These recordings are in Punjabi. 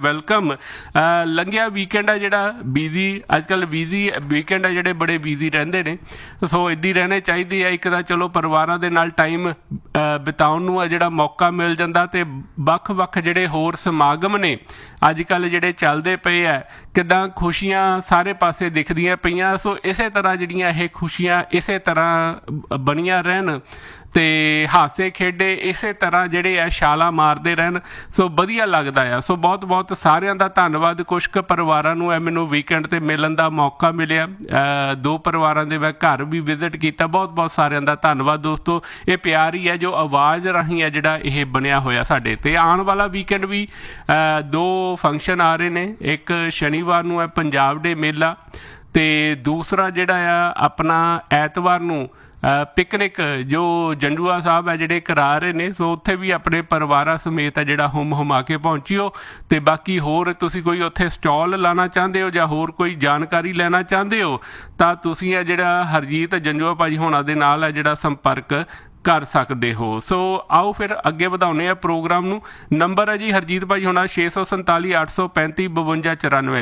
ਵੈਲਕਮ। ਲੰਘਿਆ ਵੀਕਐਂਡ ਆ ਜਿਹੜਾ ਬਿਜ਼ੀ, ਅੱਜ ਕੱਲ੍ਹ ਬਿਜ਼ੀ ਵੀਕਐਂਡ ਆ ਜਿਹੜੇ ਬੜੇ ਬਿਜ਼ੀ ਰਹਿੰਦੇ ਨੇ, ਸੋ ਇੱਦਾਂ ਹੀ ਰਹਿਣੇ ਚਾਹੀਦੇ ਆ। ਇੱਕ ਤਾਂ ਚਲੋ ਪਰਿਵਾਰਾਂ ਦੇ ਨਾਲ ਟਾਈਮ ਬਿਤਾਉਣ ਨੂੰ ਆ ਜਿਹੜਾ ਮੌਕਾ ਮਿਲ ਜਾਂਦਾ, ਅਤੇ ਵੱਖ ਜਿਹੜੇ ਹੋਰ ਸਮਾਗਮ ਨੇ ਅੱਜ ਕੱਲ੍ਹ ਜਿਹੜੇ ਚੱਲਦੇ ਪਏ ਆ, ਕਿੱਦਾਂ ਖੁਸ਼ੀਆਂ ਸਾਰੇ ਪਾਸੇ ਦਿਖਦੀਆਂ ਪਈਆਂ। ਸੋ ਇਸੇ ਤਰ੍ਹਾਂ ਜਿਹੜੀਆਂ ਇਹ ਖੁਸ਼ੀਆਂ ਇਸੇ ਤਰ੍ਹਾਂ ਬਣੀਆਂ ਰਹਿਣ ਅਤੇ ਹਾਸੇ ਖੇਡੇ ਇਸੇ ਤਰ੍ਹਾਂ ਜਿਹੜੇ ਆ ਛਾਲਾਂ ਮਾਰਦੇ ਰਹਿਣ, ਸੋ ਵਧੀਆ ਲੱਗਦਾ ਆ। ਸੋ ਬਹੁਤ ਸਾਰਿਆਂ ਦਾ ਧੰਨਵਾਦ। ਕੁਛ ਕੁ ਪਰਿਵਾਰਾਂ ਨੂੰ ਮੈਨੂੰ ਵੀਕਐਂਡ 'ਤੇ ਮਿਲਣ ਦਾ ਮੌਕਾ ਮਿਲਿਆ, 2 ਪਰਿਵਾਰਾਂ ਦੇ ਮੈਂ ਘਰ ਵੀ ਵਿਜ਼ਿਟ ਕੀਤਾ। ਬਹੁਤ ਸਾਰਿਆਂ ਦਾ ਧੰਨਵਾਦ ਦੋਸਤੋ। ਇਹ ਪਿਆਰ ਹੀ ਹੈ ਜੋ ਆਵਾਜ਼ ਰਾਹੀਂ ਹੈ ਜਿਹੜਾ ਇਹ ਬਣਿਆ ਹੋਇਆ ਸਾਡੇ। ਅਤੇ ਆਉਣ ਵਾਲਾ ਵੀਕਐਂਡ ਵੀ 2 ਫੰਕਸ਼ਨ ਆ ਰਹੇ ਨੇ। ਇੱਕ ਸ਼ਨੀਵਾਰ ਨੂੰ ਹੈ ਪੰਜਾਬ ਡੇ ਮੇਲਾ, ਅਤੇ ਦੂਸਰਾ ਜਿਹੜਾ ਆ ਆਪਣਾ ਐਤਵਾਰ ਨੂੰ ਪਿਕਨਿਕ ਜੋ ਜੰਡੂਆ ਸਾਹਿਬ ਹੈ ਜਿਹੜੇ ਕਰਾ ਰਹੇ ਨੇ। ਸੋ ਉੱਥੇ ਵੀ ਆਪਣੇ ਪਰਿਵਾਰਾਂ ਸਮੇਤ ਹੈ ਜਿਹੜਾ ਹੁਮਾ ਕੇ ਪਹੁੰਚਿਓ। ਅਤੇ ਬਾਕੀ ਹੋਰ ਤੁਸੀਂ ਕੋਈ ਉੱਥੇ ਸਟਾਲ ਲਾਉਣਾ ਚਾਹੁੰਦੇ ਹੋ ਜਾਂ ਹੋਰ ਕੋਈ ਜਾਣਕਾਰੀ ਲੈਣਾ ਚਾਹੁੰਦੇ ਹੋ ਤਾਂ ਤੁਸੀਂ ਹੈ ਜਿਹੜਾ ਹਰਜੀਤ ਜੰਡੂਆ ਭਾਜੀ ਹੋਣਾ ਦੇ ਨਾਲ ਹੈ ਜਿਹੜਾ ਸੰਪਰਕ ਕਰ ਸਕਦੇ ਹੋ। ਸੋ ਆਓ ਫਿਰ ਅੱਗੇ ਵਧਾਉਂਦੇ ਆ ਪ੍ਰੋਗਰਾਮ ਨੂੰ। ਨੰਬਰ ਹੈ ਜੀ ਹਰਜੀਤ ਭਾਜੀ ਹੋਣਾ 647 835 5294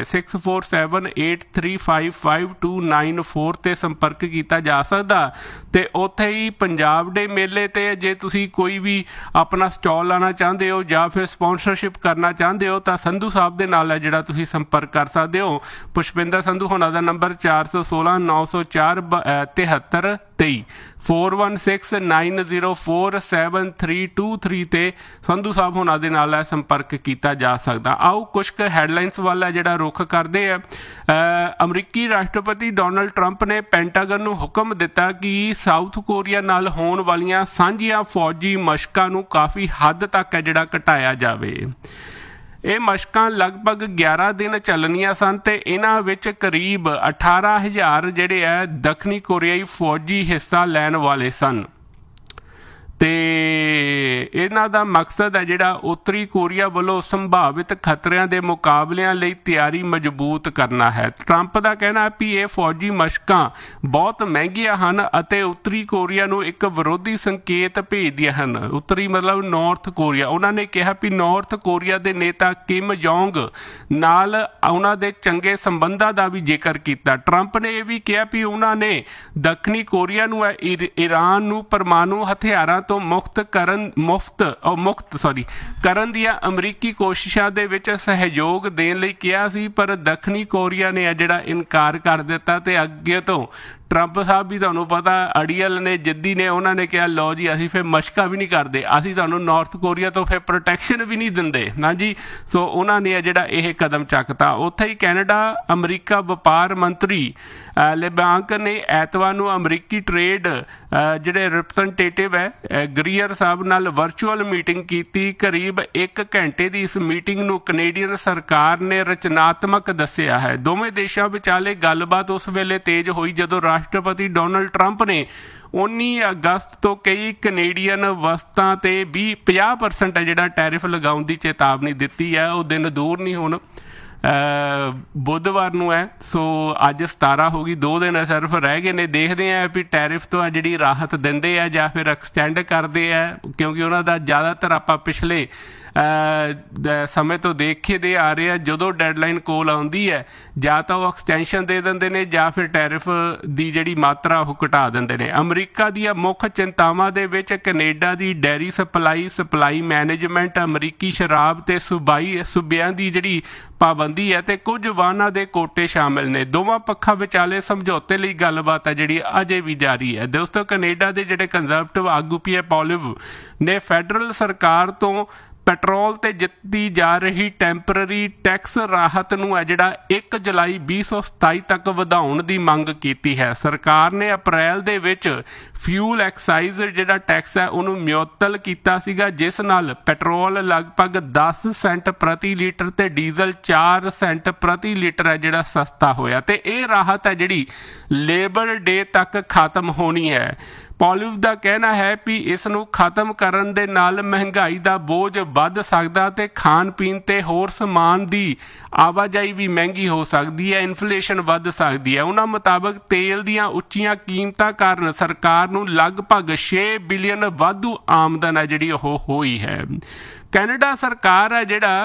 6478355294 'ਤੇ ਸੰਪਰਕ ਕੀਤਾ ਜਾ ਸਕਦਾ। ਅਤੇ ਉੱਥੇ ਹੀ ਪੰਜਾਬ ਡੇ ਮੇਲੇ 'ਤੇ ਜੇ ਤੁਸੀਂ ਕੋਈ ਵੀ ਆਪਣਾ ਸਟਾਲ ਲਾਉਣਾ ਚਾਹੁੰਦੇ ਹੋ ਜਾਂ ਫਿਰ ਸਪੋਂਸਰਸ਼ਿਪ ਕਰਨਾ ਚਾਹੁੰਦੇ ਹੋ ਤਾਂ ਸੰਧੂ ਸਾਹਿਬ ਦੇ ਨਾਲ ਹੈ ਜਿਹੜਾ ਤੁਸੀਂ ਸੰਪਰਕ ਕਰ ਸਕਦੇ ਹੋ। ਪੁਸ਼ਪਿੰਦਰ ਸੰਧੂ ਹੋਣਾ ਦਾ ਨੰਬਰ 416 904 7323 4169047323 'ਤੇ ਸੰਧੂ ਸਾਹਿਬ ਹੋਣਾ ਦੇ ਨਾਲ ਹੈ ਸੰਪਰਕ ਕੀਤਾ ਜਾ ਸਕਦਾ। ਆਓ ਕੁਛ ਕੁ ਹੈਡਲਾਈਨਸ ਵੱਲ ਹੈ ਜਿਹੜਾ ਰੁੱਖ ਕਰਦੇ ਆ। ਅਮਰੀਕੀ ਰਾਸ਼ਟਰਪਤੀ ਡੋਨਲਡ ਟਰੰਪ ਨੇ ਪੈਂਟਾਗਨ ਨੂੰ ਹੁਕਮ ਦਿੱਤਾ ਕਿ ਸਾਊਥ ਕੋਰੀਆ ਨਾਲ ਹੋਣ ਵਾਲੀਆਂ ਸਾਂਝੀਆਂ ਫੌਜੀ ਮਸ਼ਕਾਂ ਨੂੰ ਕਾਫੀ ਹੱਦ ਤੱਕ ਹੈ ਜਿਹੜਾ ਘਟਾਇਆ ਜਾਵੇ। ਇਹ ਮਸ਼ਕਾਂ ਲਗਭਗ 11 ਦਿਨ ਚੱਲਣੀਆਂ ਸਨ ਅਤੇ ਇਹਨਾਂ ਵਿੱਚ ਕਰੀਬ 18,000 ਜਿਹੜੇ ਹੈ ਦੱਖਣੀ ਕੋਰੀਆਈ ਫੌਜੀ ਹਿੱਸਾ ਲੈਣ ਵਾਲੇ ਸਨ। ਅਤੇ ਇਹਨਾਂ ਦਾ ਮਕਸਦ ਹੈ ਜਿਹੜਾ ਉੱਤਰੀ ਕੋਰੀਆ ਵੱਲੋਂ ਸੰਭਾਵਿਤ ਖਤਰਿਆਂ ਦੇ ਮੁਕਾਬਲਿਆਂ ਲਈ ਤਿਆਰੀ ਮਜ਼ਬੂਤ ਕਰਨਾ ਹੈ। ਟਰੰਪ ਦਾ ਕਹਿਣਾ ਹੈ ਵੀ ਇਹ ਫੌਜੀ ਮਸ਼ਕਾਂ ਬਹੁਤ ਮਹਿੰਗੀਆਂ ਹਨ ਅਤੇ ਉੱਤਰੀ ਕੋਰੀਆ ਨੂੰ ਇੱਕ ਵਿਰੋਧੀ ਸੰਕੇਤ ਭੇਜਦੀਆਂ ਹਨ। ਉੱਤਰੀ ਮਤਲਬ ਨਾਰਥ ਕੋਰੀਆ। ਉਹਨਾਂ ਨੇ ਕਿਹਾ ਵੀ ਨਾਰਥ ਕੋਰੀਆ ਦੇ ਨੇਤਾ ਕਿਮ ਜੋਂਗ ਨਾਲ ਉਹਨਾਂ ਦੇ ਚੰਗੇ ਸੰਬੰਧਾਂ ਦਾ ਵੀ ਜ਼ਿਕਰ ਕੀਤਾ। ਟਰੰਪ ਨੇ ਇਹ ਵੀ ਕਿਹਾ ਵੀ ਉਹਨਾਂ ਨੇ ਦੱਖਣੀ ਕੋਰੀਆ ਨੂੰ ਈਰਾਨ ਨੂੰ ਪਰਮਾਣੂ ਹਥਿਆਰਾਂ ਤੋਂ ਮੁਕਤ ਕਰਨ ਦੀਆਂ ਅਮਰੀਕੀ ਕੋਸ਼ਿਸ਼ਾਂ ਦੇ ਵਿੱਚ ਸਹਿਯੋਗ ਦੇਣ ਲਈ ਕਿਹਾ ਸੀ, ਪਰ ਦੱਖਣੀ ਕੋਰੀਆ ਨੇ ਜਿਹੜਾ ਇਨਕਾਰ ਕਰ ਦਿੱਤਾ। ਅਤੇ ਅੱਗੇ ਤੋਂ ਟਰੰਪ ਸਾਹਿਬ ਵੀ ਤੁਹਾਨੂੰ ਪਤਾ ਅੜੀਅਲ ਨੇ, ਜਿੱਦੀ ਨੇ, ਉਹਨਾਂ ਨੇ ਕਿਹਾ ਲਓ ਜੀ ਅਸੀਂ ਫਿਰ ਮਸ਼ਕਾਂ ਵੀ ਨਹੀਂ ਕਰਦੇ, ਅਸੀਂ ਤੁਹਾਨੂੰ ਨਾਰਥ ਕੋਰੀਆ ਤੋਂ ਫਿਰ ਪ੍ਰੋਟੈਕਸ਼ਨ ਵੀ ਨਹੀਂ ਦਿੰਦੇ ਨਾ ਜੀ। ਸੋ ਉਹਨਾਂ ਨੇ ਜਿਹੜਾ ਇਹ ਕਦਮ ਚੱਕਤਾ। ਉੱਥੇ ਹੀ ਕੈਨੇਡਾ ਅਮਰੀਕਾ ਵਪਾਰ ਮੰਤਰੀ ਲਿਬਾਂਕ ਨੇ ਐਤਵਾਰ ਨੂੰ ਅਮਰੀਕੀ ਟਰੇਡ ਜਿਹੜੇ ਰਿਪਰੈਜ਼ੈਂਟੇਟਿਵ ਹੈ ਗਰੀਅਰ ਸਾਹਿਬ ਨਾਲ ਵਰਚੁਅਲ ਮੀਟਿੰਗ ਕੀਤੀ। ਕਰੀਬ 1 ਘੰਟੇ ਦੀ ਇਸ ਮੀਟਿੰਗ ਨੂੰ ਕੈਨੇਡੀਅਨ ਸਰਕਾਰ ਨੇ ਰਚਨਾਤਮਕ ਦੱਸਿਆ ਹੈ। ਦੋਵੇਂ ਦੇਸ਼ਾਂ ਵਿਚਾਲੇ ਗੱਲਬਾਤ ਉਸ ਵੇਲੇ ਤੇਜ਼ ਹੋਈ ਜਦੋਂ ਰਾਸ਼ਟਰਪਤੀ ਡੋਨਲਡ ਟਰੰਪ ਨੇ 19 ਅਗਸਤ ਤੋਂ ਕਈ ਕੈਨੇਡੀਅਨ ਵਸਤਾਂ 'ਤੇ 50% ਹੈ ਜਿਹੜਾ ਟੈਰਿਫ ਲਗਾਉਣ ਦੀ ਚੇਤਾਵਨੀ ਦਿੱਤੀ ਹੈ। ਉਹ ਦਿਨ ਦੂਰ ਨਹੀਂ ਹੁਣ, ਬੁੱਧਵਾਰ ਨੂੰ ਹੈ। ਸੋ ਅੱਜ 17 ਹੋ ਗਈ, 2 ਦਿਨ ਸਿਰਫ ਰਹਿ ਗਏ ਨੇ। ਦੇਖਦੇ ਆ ਵੀ ਟੈਰਿਫ ਤੋਂ ਜਿਹੜੀ ਰਾਹਤ ਦਿੰਦੇ ਆ ਜਾਂ ਫਿਰ ਐਕਸਟੈਂਡ ਕਰਦੇ ਆ, ਕਿਉਂਕਿ ਉਹਨਾਂ ਦਾ ਜ਼ਿਆਦਾਤਰ ਆਪਾਂ ਪਿਛਲੇ ਸਮੇਂ ਤੋਂ ਦੇਖਦੇ ਆ ਰਹੇ ਆ ਜਦੋਂ ਡੈਡਲਾਈਨ ਕੋਲ ਆਉਂਦੀ ਹੈ ਜਾਂ ਤਾਂ ਉਹ ਐਕਸਟੈਂਸ਼ਨ ਦੇ ਦਿੰਦੇ ਨੇ ਜਾਂ ਫਿਰ ਟੈਰਿਫ ਦੀ ਜਿਹੜੀ ਮਾਤਰਾ ਉਹ ਘਟਾ ਦਿੰਦੇ ਨੇ। ਅਮਰੀਕਾ ਦੀਆਂ ਮੁੱਖ ਚਿੰਤਾਵਾਂ ਦੇ ਵਿੱਚ ਕੈਨੇਡਾ ਦੀ ਡੈਰੀ ਸਪਲਾਈ ਮੈਨੇਜਮੈਂਟ, ਅਮਰੀਕੀ ਸ਼ਰਾਬ ਅਤੇ ਸੂਬਿਆਂ ਦੀ ਜਿਹੜੀ ਪਾਬੰਦੀ ਹੈ ਅਤੇ ਕੁਝ ਵਾਹਨਾਂ ਦੇ ਕੋਟੇ ਸ਼ਾਮਿਲ ਨੇ। ਦੋਵਾਂ ਪੱਖਾਂ ਵਿਚਾਲੇ ਸਮਝੌਤੇ ਲਈ ਗੱਲਬਾਤ ਹੈ ਜਿਹੜੀ ਅਜੇ ਵੀ ਜਾਰੀ ਹੈ। ਦੋਸਤੋ, ਕੈਨੇਡਾ ਦੇ ਜਿਹੜੇ ਕੰਜ਼ਰਵੇਟਿਵ ਆਗੂ ਪੀਅਰ ਪੋਲੀਵ ਨੇ ਫੈਡਰਲ ਸਰਕਾਰ ਤੋਂ ਪੈਟਰੋਲ 'ਤੇ ਦਿੱਤੀ ਜਾ ਰਹੀ ਟੈਂਪਰਰੀ ਟੈਕਸ ਰਾਹਤ ਨੂੰ ਹੈ ਜਿਹੜਾ 1 ਜੁਲਾਈ 2027 ਤੱਕ ਵਧਾਉਣ ਦੀ ਮੰਗ ਕੀਤੀ ਹੈ। ਸਰਕਾਰ ਨੇ ਅਪ੍ਰੈਲ ਦੇ ਵਿੱਚ ਫਿਊਲ ਐਕਸਾਈਜ਼ ਜਿਹੜਾ ਟੈਕਸ ਹੈ ਉਹਨੂੰ ਮੁਅੱਤਲ ਕੀਤਾ ਸੀਗਾ, ਜਿਸ ਨਾਲ ਪੈਟਰੋਲ ਲਗਭਗ 10 ਸੈਂਟ ਪ੍ਰਤੀ ਲੀਟਰ ਅਤੇ ਡੀਜ਼ਲ 4 ਸੈਂਟ ਪ੍ਰਤੀ ਲੀਟਰ ਹੈ ਜਿਹੜਾ ਸਸਤਾ ਹੋਇਆ। ਅਤੇ ਇਹ ਰਾਹਤ ਹੈ ਜਿਹੜੀ ਲੇਬਰ ਡੇ ਤੱਕ ਖਤਮ ਹੋਣੀ ਹੈ। ਪੋਲਿਵ ਦਾ ਕਹਿਣਾ ਹੈ ਵੀ ਇਸ ਨੂੰ ਖਤਮ ਕਰਨ ਦੇ ਨਾਲ ਮਹਿੰਗਾਈ ਦਾ ਬੋਝ ਵੱਧ ਸਕਦਾ ਅਤੇ ਖਾਣ ਪੀਣ ਤੇ ਹੋਰ ਸਮਾਨ ਦੀ ਆਵਾਜਾਈ ਵੀ ਮਹਿੰਗੀ ਹੋ ਸਕਦੀ ਹੈ, ਇਨਫਲੇਸ਼ਨ ਵੱਧ ਸਕਦੀ ਹੈ। ਉਹਨਾਂ ਮੁਤਾਬਕ ਤੇਲ ਦੀਆਂ ਉੱਚੀਆਂ ਕੀਮਤਾਂ ਕਾਰਨ ਸਰਕਾਰ ਨੂੰ ਲਗਭਗ 6 ਬਿਲੀਅਨ ਵਾਧੂ ਆਮਦਨ ਹੈ ਜਿਹੜੀ ਉਹ ਹੋਈ ਹੈ। ਕੈਨੇਡਾ ਸਰਕਾਰ ਹੈ ਜਿਹੜਾ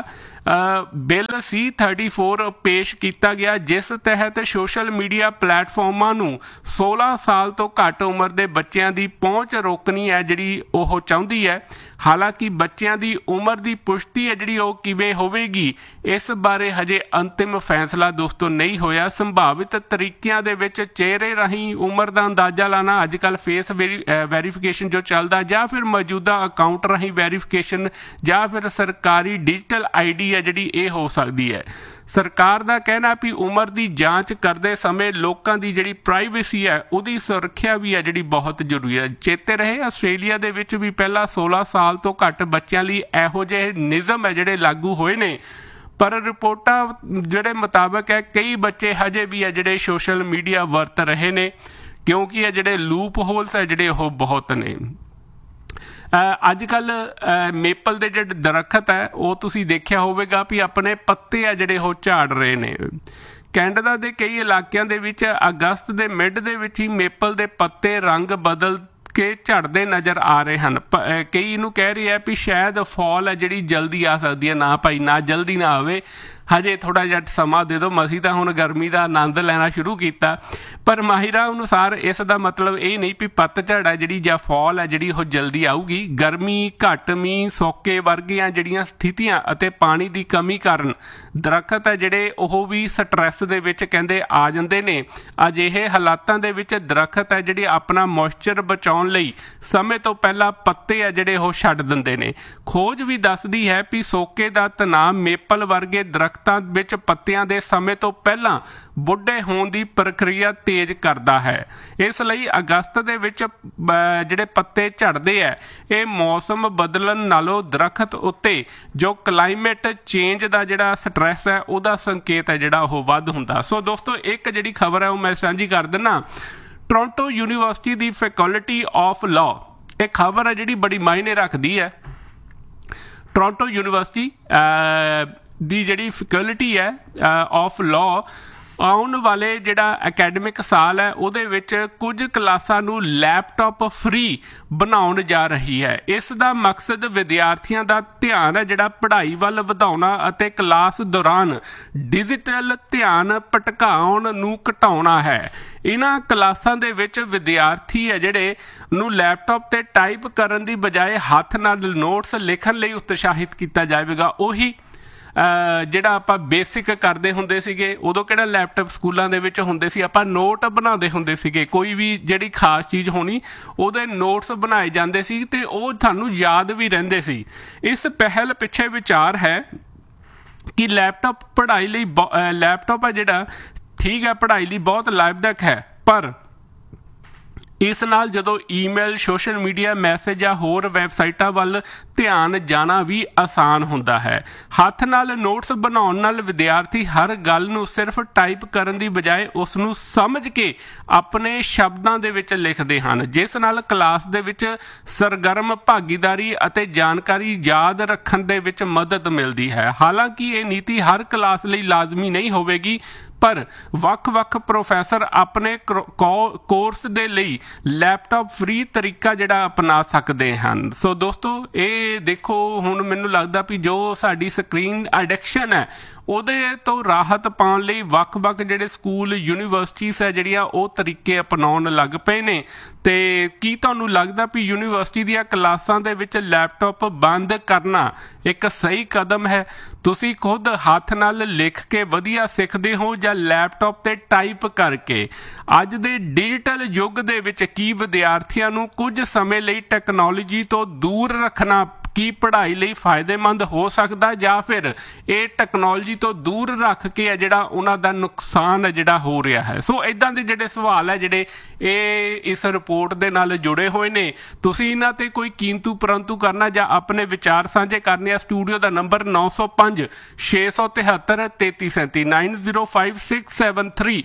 ਬਿੱਲ C-34 ਪੇਸ਼ ਕੀਤਾ ਗਿਆ, ਜਿਸ ਤਹਿਤ ਸੋਸ਼ਲ ਮੀਡੀਆ ਪਲੇਟਫਾਰਮਾਂ ਨੂੰ 16 ਸਾਲ ਤੋਂ ਘੱਟ ਉਮਰ ਦੇ ਬੱਚਿਆਂ ਦੀ ਪਹੁੰਚ ਰੋਕਣੀ ਹੈ ਜਿਹੜੀ ਉਹ ਚਾਹੁੰਦੀ ਹੈ। ਹਾਲਾਂਕਿ ਬੱਚਿਆਂ ਦੀ ਉਮਰ ਦੀ ਪੁਸ਼ਟੀ ਹੈ ਜਿਹੜੀ ਉਹ ਕਿਵੇਂ ਹੋਵੇਗੀ, ਇਸ ਬਾਰੇ ਹਜੇ ਅੰਤਿਮ ਫੈਸਲਾ ਦੋਸਤੋ ਨਹੀਂ ਹੋਇਆ। ਸੰਭਾਵਿਤ ਤਰੀਕਿਆਂ ਦੇ ਵਿੱਚ ਚਿਹਰੇ ਰਾਹੀਂ ਉਮਰ ਦਾ ਅੰਦਾਜ਼ਾ ਲਾਣਾ, ਅੱਜ ਕੱਲ੍ਹ ਫੇਸ ਵੈਰੀਫਿਕੇਸ਼ਨ ਜੋ ਚੱਲਦਾ, ਜਾਂ ਫਿਰ ਮੌਜੂਦਾ ਅਕਾਊਂਟ ਰਾਹੀਂ ਵੈਰੀਫਿਕੇਸ਼ਨ, ਜਾਂ ਫਿਰ ਸਰਕਾਰੀ ਡਿਜੀਟਲ ID ਹੈ ਜਿਹੜੀ ਇਹ ਹੋ ਸਕਦੀ ਹੈ। ਸਰਕਾਰ ਦਾ ਕਹਿਣਾ ਵੀ ਉਮਰ ਦੀ ਜਾਂਚ ਕਰਦੇ ਸਮੇਂ ਲੋਕਾਂ ਦੀ ਜਿਹੜੀ ਪ੍ਰਾਈਵੇਸੀ ਹੈ ਉਹਦੀ ਸੁਰੱਖਿਆ ਵੀ ਹੈ ਜਿਹੜੀ ਬਹੁਤ ਜ਼ਰੂਰੀ ਹੈ। ਚੇਤੇ ਰਹੇ ਆਸਟ੍ਰੇਲੀਆ ਦੇ ਵਿੱਚ ਵੀ ਪਹਿਲਾਂ 16 ਸਾਲ ਤੋਂ ਘੱਟ ਬੱਚਿਆਂ ਲਈ ਇਹੋ ਜਿਹੇ ਨਿਯਮ ਹੈ ਜਿਹੜੇ ਲਾਗੂ ਹੋਏ ਨੇ, ਪਰ ਰਿਪੋਰਟਾਂ ਜਿਹੜੇ ਮੁਤਾਬਕ ਹੈ ਕਈ ਬੱਚੇ ਹਜੇ ਵੀ ਹੈ ਜਿਹੜੇ ਸੋਸ਼ਲ ਮੀਡੀਆ ਵਰਤ ਰਹੇ ਨੇ, ਕਿਉਂਕਿ ਇਹ ਜਿਹੜੇ ਲੂਪ ਹੋਲਸ ਹੈ ਜਿਹੜੇ ਉਹ ਬਹੁਤ ਨੇ। ਅੱਜ ਕੱਲ੍ਹ ਮੇਪਲ ਦੇ ਜਿਹੜੇ ਦਰੱਖਤ ਹੈ ਉਹ ਤੁਸੀਂ ਦੇਖਿਆ ਹੋਵੇਗਾ ਵੀ ਆਪਣੇ ਪੱਤੇ ਆ ਜਿਹੜੇ ਉਹ ਝਾੜ ਰਹੇ ਨੇ। ਕੈਨੇਡਾ ਦੇ ਕਈ ਇਲਾਕਿਆਂ ਦੇ ਵਿੱਚ ਅਗਸਤ ਦੇ ਮਿਡ ਦੇ ਵਿੱਚ ਹੀ ਮੇਪਲ ਦੇ ਪੱਤੇ ਰੰਗ ਬਦਲ ਕੇ ਝੜਦੇ ਨਜ਼ਰ ਆ ਰਹੇ ਹਨ। ਕਈ ਇਹਨੂੰ ਕਹਿ ਰਹੇ ਆ ਵੀ ਸ਼ਾਇਦ ਫਾਲ ਹੈ ਜਿਹੜੀ ਜਲਦੀ ਆ ਸਕਦੀ ਹੈ। ਨਾ ਭਾਈ, ਨਾ ਜਲਦੀ ਨਾ ਆਵੇ, ਹਜੇ ਥੋੜ੍ਹਾ ਜਿਹਾ ਸਮਾਂ ਦੇ ਦਿਓ। ਅਸੀਂ ਤਾਂ ਹੁਣ ਗਰਮੀ ਦਾ ਆਨੰਦ ਲੈਣਾ ਸ਼ੁਰੂ ਕੀਤਾ, ਪਰ ਮਾਹਿਰਾਂ ਅਨੁਸਾਰ ਇਸ ਦਾ ਮਤਲਬ ਇਹ ਨਹੀਂ ਵੀ ਪੱਤਝੜ ਹੈ ਜਿਹੜੀ ਜਾਂ ਫਾਲ ਹੈ ਜਿਹੜੀ ਉਹ ਜਲਦੀ ਆਊਗੀ। ਗਰਮੀ, ਘੱਟ ਮੀਂਹ, ਸੋਕੇ ਵਰਗੀਆਂ ਜਿਹੜੀਆਂ ਸਥਿਤੀਆਂ ਅਤੇ ਪਾਣੀ ਦੀ ਕਮੀ ਕਾਰਨ ਦਰੱਖਤ ਹੈ ਜਿਹੜੇ ਉਹ ਵੀ ਸਟਰੈਸ ਦੇ ਵਿੱਚ ਕਹਿੰਦੇ ਆ ਜਾਂਦੇ ਨੇ। ਅਜਿਹੇ ਹਾਲਾਤਾਂ ਦੇ ਵਿੱਚ ਦਰੱਖਤ ਹੈ ਜਿਹੜੇ ਆਪਣਾ ਮੋਇਸਚਰ ਬਚਾਉਣ ਲਈ ਸਮੇਂ ਤੋਂ ਪਹਿਲਾਂ ਪੱਤੇ ਆ ਜਿਹੜੇ ਉਹ ਛੱਡ ਦਿੰਦੇ ਨੇ। ਖੋਜ ਵੀ ਦੱਸਦੀ ਹੈ ਵੀ ਸੋਕੇ ਦਾ ਤਣਾਅ ਮੇਪਲ ਵਰਗੇ ਦਰੱਖਤਾਂ ਵਿੱਚ ਪੱਤਿਆਂ ਦੇ ਸਮੇਂ ਤੋਂ ਪਹਿਲਾਂ ਬੁੱਢੇ ਹੋਣ ਦੀ ਪ੍ਰਕਿਰਿਆ ਤੇਜ਼ ਕਰਦਾ ਹੈ। ਇਸ ਲਈ ਅਗਸਤ ਦੇ ਵਿੱਚ ਜਿਹੜੇ ਪੱਤੇ ਝੜਦੇ ਹੈ ਇਹ ਮੌਸਮ ਬਦਲਣ ਨਾਲੋਂ ਦਰੱਖਤ ਉੱਤੇ ਜੋ ਕਲਾਈਮੇਟ ਚੇਂਜ ਦਾ ਜਿਹੜਾ ਸਟਰੈਸ ਹੈ ਉਹਦਾ ਸੰਕੇਤ ਹੈ ਜਿਹੜਾ ਉਹ ਵੱਧ ਹੁੰਦਾ। ਸੋ ਦੋਸਤੋ, ਇੱਕ ਜਿਹੜੀ ਖਬਰ ਹੈ ਉਹ ਮੈਂ ਸਾਂਝੀ ਕਰ ਦਿੰਦਾ। Toronto university the faculty of law, ਇਹ ਖਬਰ ਹੈ ਜਿਹੜੀ ਬੜੀ ਮਾਇਨੇ ਰੱਖਦੀ ਹੈ। ਟੋਰਾਂਟੋ ਯੂਨੀਵਰਸਿਟੀ ਦੀ ਜਿਹੜੀ ਫੈਕਲਟੀ ਹੈ ਆਫ ਲਾਅ ਆਉਣ ਵਾਲੇ ਜਿਹੜਾ ਅਕੈਡਮਿਕ ਸਾਲ ਹੈ ਉਹਦੇ ਵਿੱਚ ਕੁਝ ਕਲਾਸਾਂ ਨੂੰ ਲੈਪਟਾਪ ਫ੍ਰੀ ਬਣਾਉਣ ਜਾ ਰਹੀ ਹੈ। ਇਸ ਦਾ ਮਕਸਦ ਵਿਦਿਆਰਥੀਆਂ ਦਾ ਧਿਆਨ ਹੈ ਜਿਹੜਾ ਪੜ੍ਹਾਈ ਵੱਲ ਵਧਾਉਣਾ ਅਤੇ ਕਲਾਸ ਦੌਰਾਨ ਡਿਜੀਟਲ ਧਿਆਨ ਭਟਕਾਉਣ ਨੂੰ ਘਟਾਉਣਾ ਹੈ। ਇਹਨਾਂ ਕਲਾਸਾਂ ਦੇ ਵਿੱਚ ਵਿਦਿਆਰਥੀ ਹੈ ਜਿਹੜੇ ਨੂੰ ਲੈਪਟਾਪ ਤੇ ਟਾਈਪ ਕਰਨ ਦੀ ਬਜਾਏ ਹੱਥ ਨਾਲ ਨੋਟਸ ਲਿਖਣ ਲਈ ਉਤਸ਼ਾਹਿਤ ਕੀਤਾ ਜਾਵੇਗਾ। ਉਹੀ ਜਿਹੜਾ ਆਪਾਂ ਬੇਸਿਕ ਕਰਦੇ ਹੁੰਦੇ ਸੀਗੇ, ਉਦੋਂ ਕਿਹੜਾ ਲੈਪਟਾਪ ਸਕੂਲਾਂ ਦੇ ਵਿੱਚ ਹੁੰਦੇ ਸੀ, ਆਪਾਂ ਨੋਟ ਬਣਾਉਂਦੇ ਹੁੰਦੇ ਸੀਗੇ। ਕੋਈ ਵੀ ਜਿਹੜੀ ਖਾਸ ਚੀਜ਼ ਹੋਣੀ ਉਹਦੇ ਨੋਟਸ ਬਣਾਏ ਜਾਂਦੇ ਸੀ ਤੇ ਉਹ ਤੁਹਾਨੂੰ ਯਾਦ ਵੀ ਰਹਿੰਦੇ ਸੀ। ਇਸ ਪਹਿਲ ਪਿੱਛੇ ਵਿਚਾਰ ਹੈ ਕਿ ਲੈਪਟਾਪ ਪੜ੍ਹਾਈ ਲਈ ਲੈਪਟਾਪ ਹੈ ਜਿਹੜਾ ਠੀਕ ਹੈ ਪੜ੍ਹਾਈ ਲਈ ਬਹੁਤ ਲਾਭਦਾਇਕ ਹੈ, ਪਰ ਇਸ ਨਾਲ ਜਦੋਂ ਈਮੇਲ, ਸੋਸ਼ਲ ਮੀਡੀਆ ਮੈਸੇਜ ਜਾਂ ਹੋਰ ਵੈਬਸਾਈਟਾਂ ਵੱਲ ਧਿਆਨ ਜਾਣਾ ਵੀ ਆਸਾਨ ਹੁੰਦਾ ਹੈ। ਹੱਥ ਨਾਲ ਨੋਟਸ ਬਣਾਉਣ ਨਾਲ ਵਿਦਿਆਰਥੀ ਹਰ ਗੱਲ ਨੂੰ ਸਿਰਫ ਟਾਈਪ ਕਰਨ ਦੀ ਬਜਾਏ ਉਸ ਨੂੰ ਸਮਝ ਕੇ ਆਪਣੇ ਸ਼ਬਦਾਂ ਦੇ ਵਿੱਚ ਲਿਖਦੇ ਹਨ, ਜਿਸ ਨਾਲ ਕਲਾਸ ਦੇ ਵਿੱਚ ਸਰਗਰਮ ਭਾਗੀਦਾਰੀ ਅਤੇ ਜਾਣਕਾਰੀ ਯਾਦ ਰੱਖਣ ਦੇ ਵਿੱਚ ਮਦਦ ਮਿਲਦੀ ਹੈ। ਹਾਲਾਂਕਿ ਇਹ ਨੀਤੀ ਹਰ ਕਲਾਸ ਲਈ ਲਾਜ਼ਮੀ ਨਹੀਂ ਹੋਵੇਗੀ, ਪਰ ਵੱਖ-ਵੱਖ ਪ੍ਰੋਫੈਸਰ ਆਪਣੇ ਕੋਰਸ ਦੇ ਲਈ ਲੈਪਟਾਪ ਫ੍ਰੀ ਤਰੀਕਾ ਜਿਹੜਾ ਅਪਣਾ ਸਕਦੇ ਹਨ। ਸੋ ਦੋਸਤੋ, ਇਹ ਦੇਖੋ ਹੁਣ ਮੈਨੂੰ ਲੱਗਦਾ ਵੀ ਜੋ ਸਾਡੀ ਸਕਰੀਨ ਐਡਿਕਸ਼ਨ ਹੈ ਉਹਦੇ ਤੋਂ ਰਾਹਤ ਪਾਉਣ ਲਈ ਵੱਖ-ਵੱਖ ਜਿਹੜੇ ਸਕੂਲ, ਯੂਨੀਵਰਸਿਟੀਜ਼ ਹੈ ਜਿਹੜੀਆਂ ਉਹ ਤਰੀਕੇ ਅਪਣਾਉਣ ਲੱਗ ਪਏ ਨੇ। ਤੇ ਕੀ ਤੁਹਾਨੂੰ ਲੱਗਦਾ ਵੀ ਯੂਨੀਵਰਸਿਟੀ ਦੀਆਂ ਕਲਾਸਾਂ ਦੇ ਵਿੱਚ ਲੈਪਟਾਪ ਬੰਦ ਕਰਨਾ ਇੱਕ ਸਹੀ ਕਦਮ ਹੈ? ਤੁਸੀਂ ਖੁਦ ਹੱਥ ਨਾਲ ਲਿਖ ਕੇ ਵਧੀਆ ਸਿੱਖਦੇ ਹੋ ਜਾਂ ਲੈਪਟਾਪ ਤੇ ਟਾਈਪ ਕਰਕੇ? ਅੱਜ ਦੇ ਡਿਜੀਟਲ ਯੁੱਗ ਦੇ ਵਿੱਚ ਕੀ ਵਿਦਿਆਰਥੀਆਂ ਨੂੰ ਕੁਝ ਸਮੇਂ ਲਈ ਟੈਕਨੋਲੋਜੀ ਤੋਂ ਦੂਰ ਰੱਖਣਾ ਕੀ ਪੜ੍ਹਾਈ ਲਈ ਫਾਇਦੇਮੰਦ ਹੋ ਸਕਦਾ, ਜਾਂ ਫਿਰ ਇਹ ਟੈਕਨੋਲੋਜੀ ਤੋਂ ਦੂਰ ਰੱਖ ਕੇ ਹੈ ਜਿਹੜਾ ਉਹਨਾਂ ਦਾ ਨੁਕਸਾਨ ਹੈ ਜਿਹੜਾ ਹੋ ਰਿਹਾ ਹੈ? ਸੋ ਇੱਦਾਂ ਦੇ ਜਿਹੜੇ ਸਵਾਲ ਹੈ ਜਿਹੜੇ ਇਹ ਇਸ ਰਿਪੋਰਟ ਦੇ ਨਾਲ ਜੁੜੇ ਹੋਏ ਨੇ। ਤੁਸੀਂ ਇਹਨਾਂ ਤੇ ਕੋਈ ਕੀਮਤੂ ਪਰੰਤੂ ਕਰਨਾ ਜਾਂ ਆਪਣੇ ਵਿਚਾਰ ਸਾਂਝੇ ਕਰਨੇ ਆ, ਸਟੂਡੀਓ ਦਾ ਨੰਬਰ 905 673 3337 905673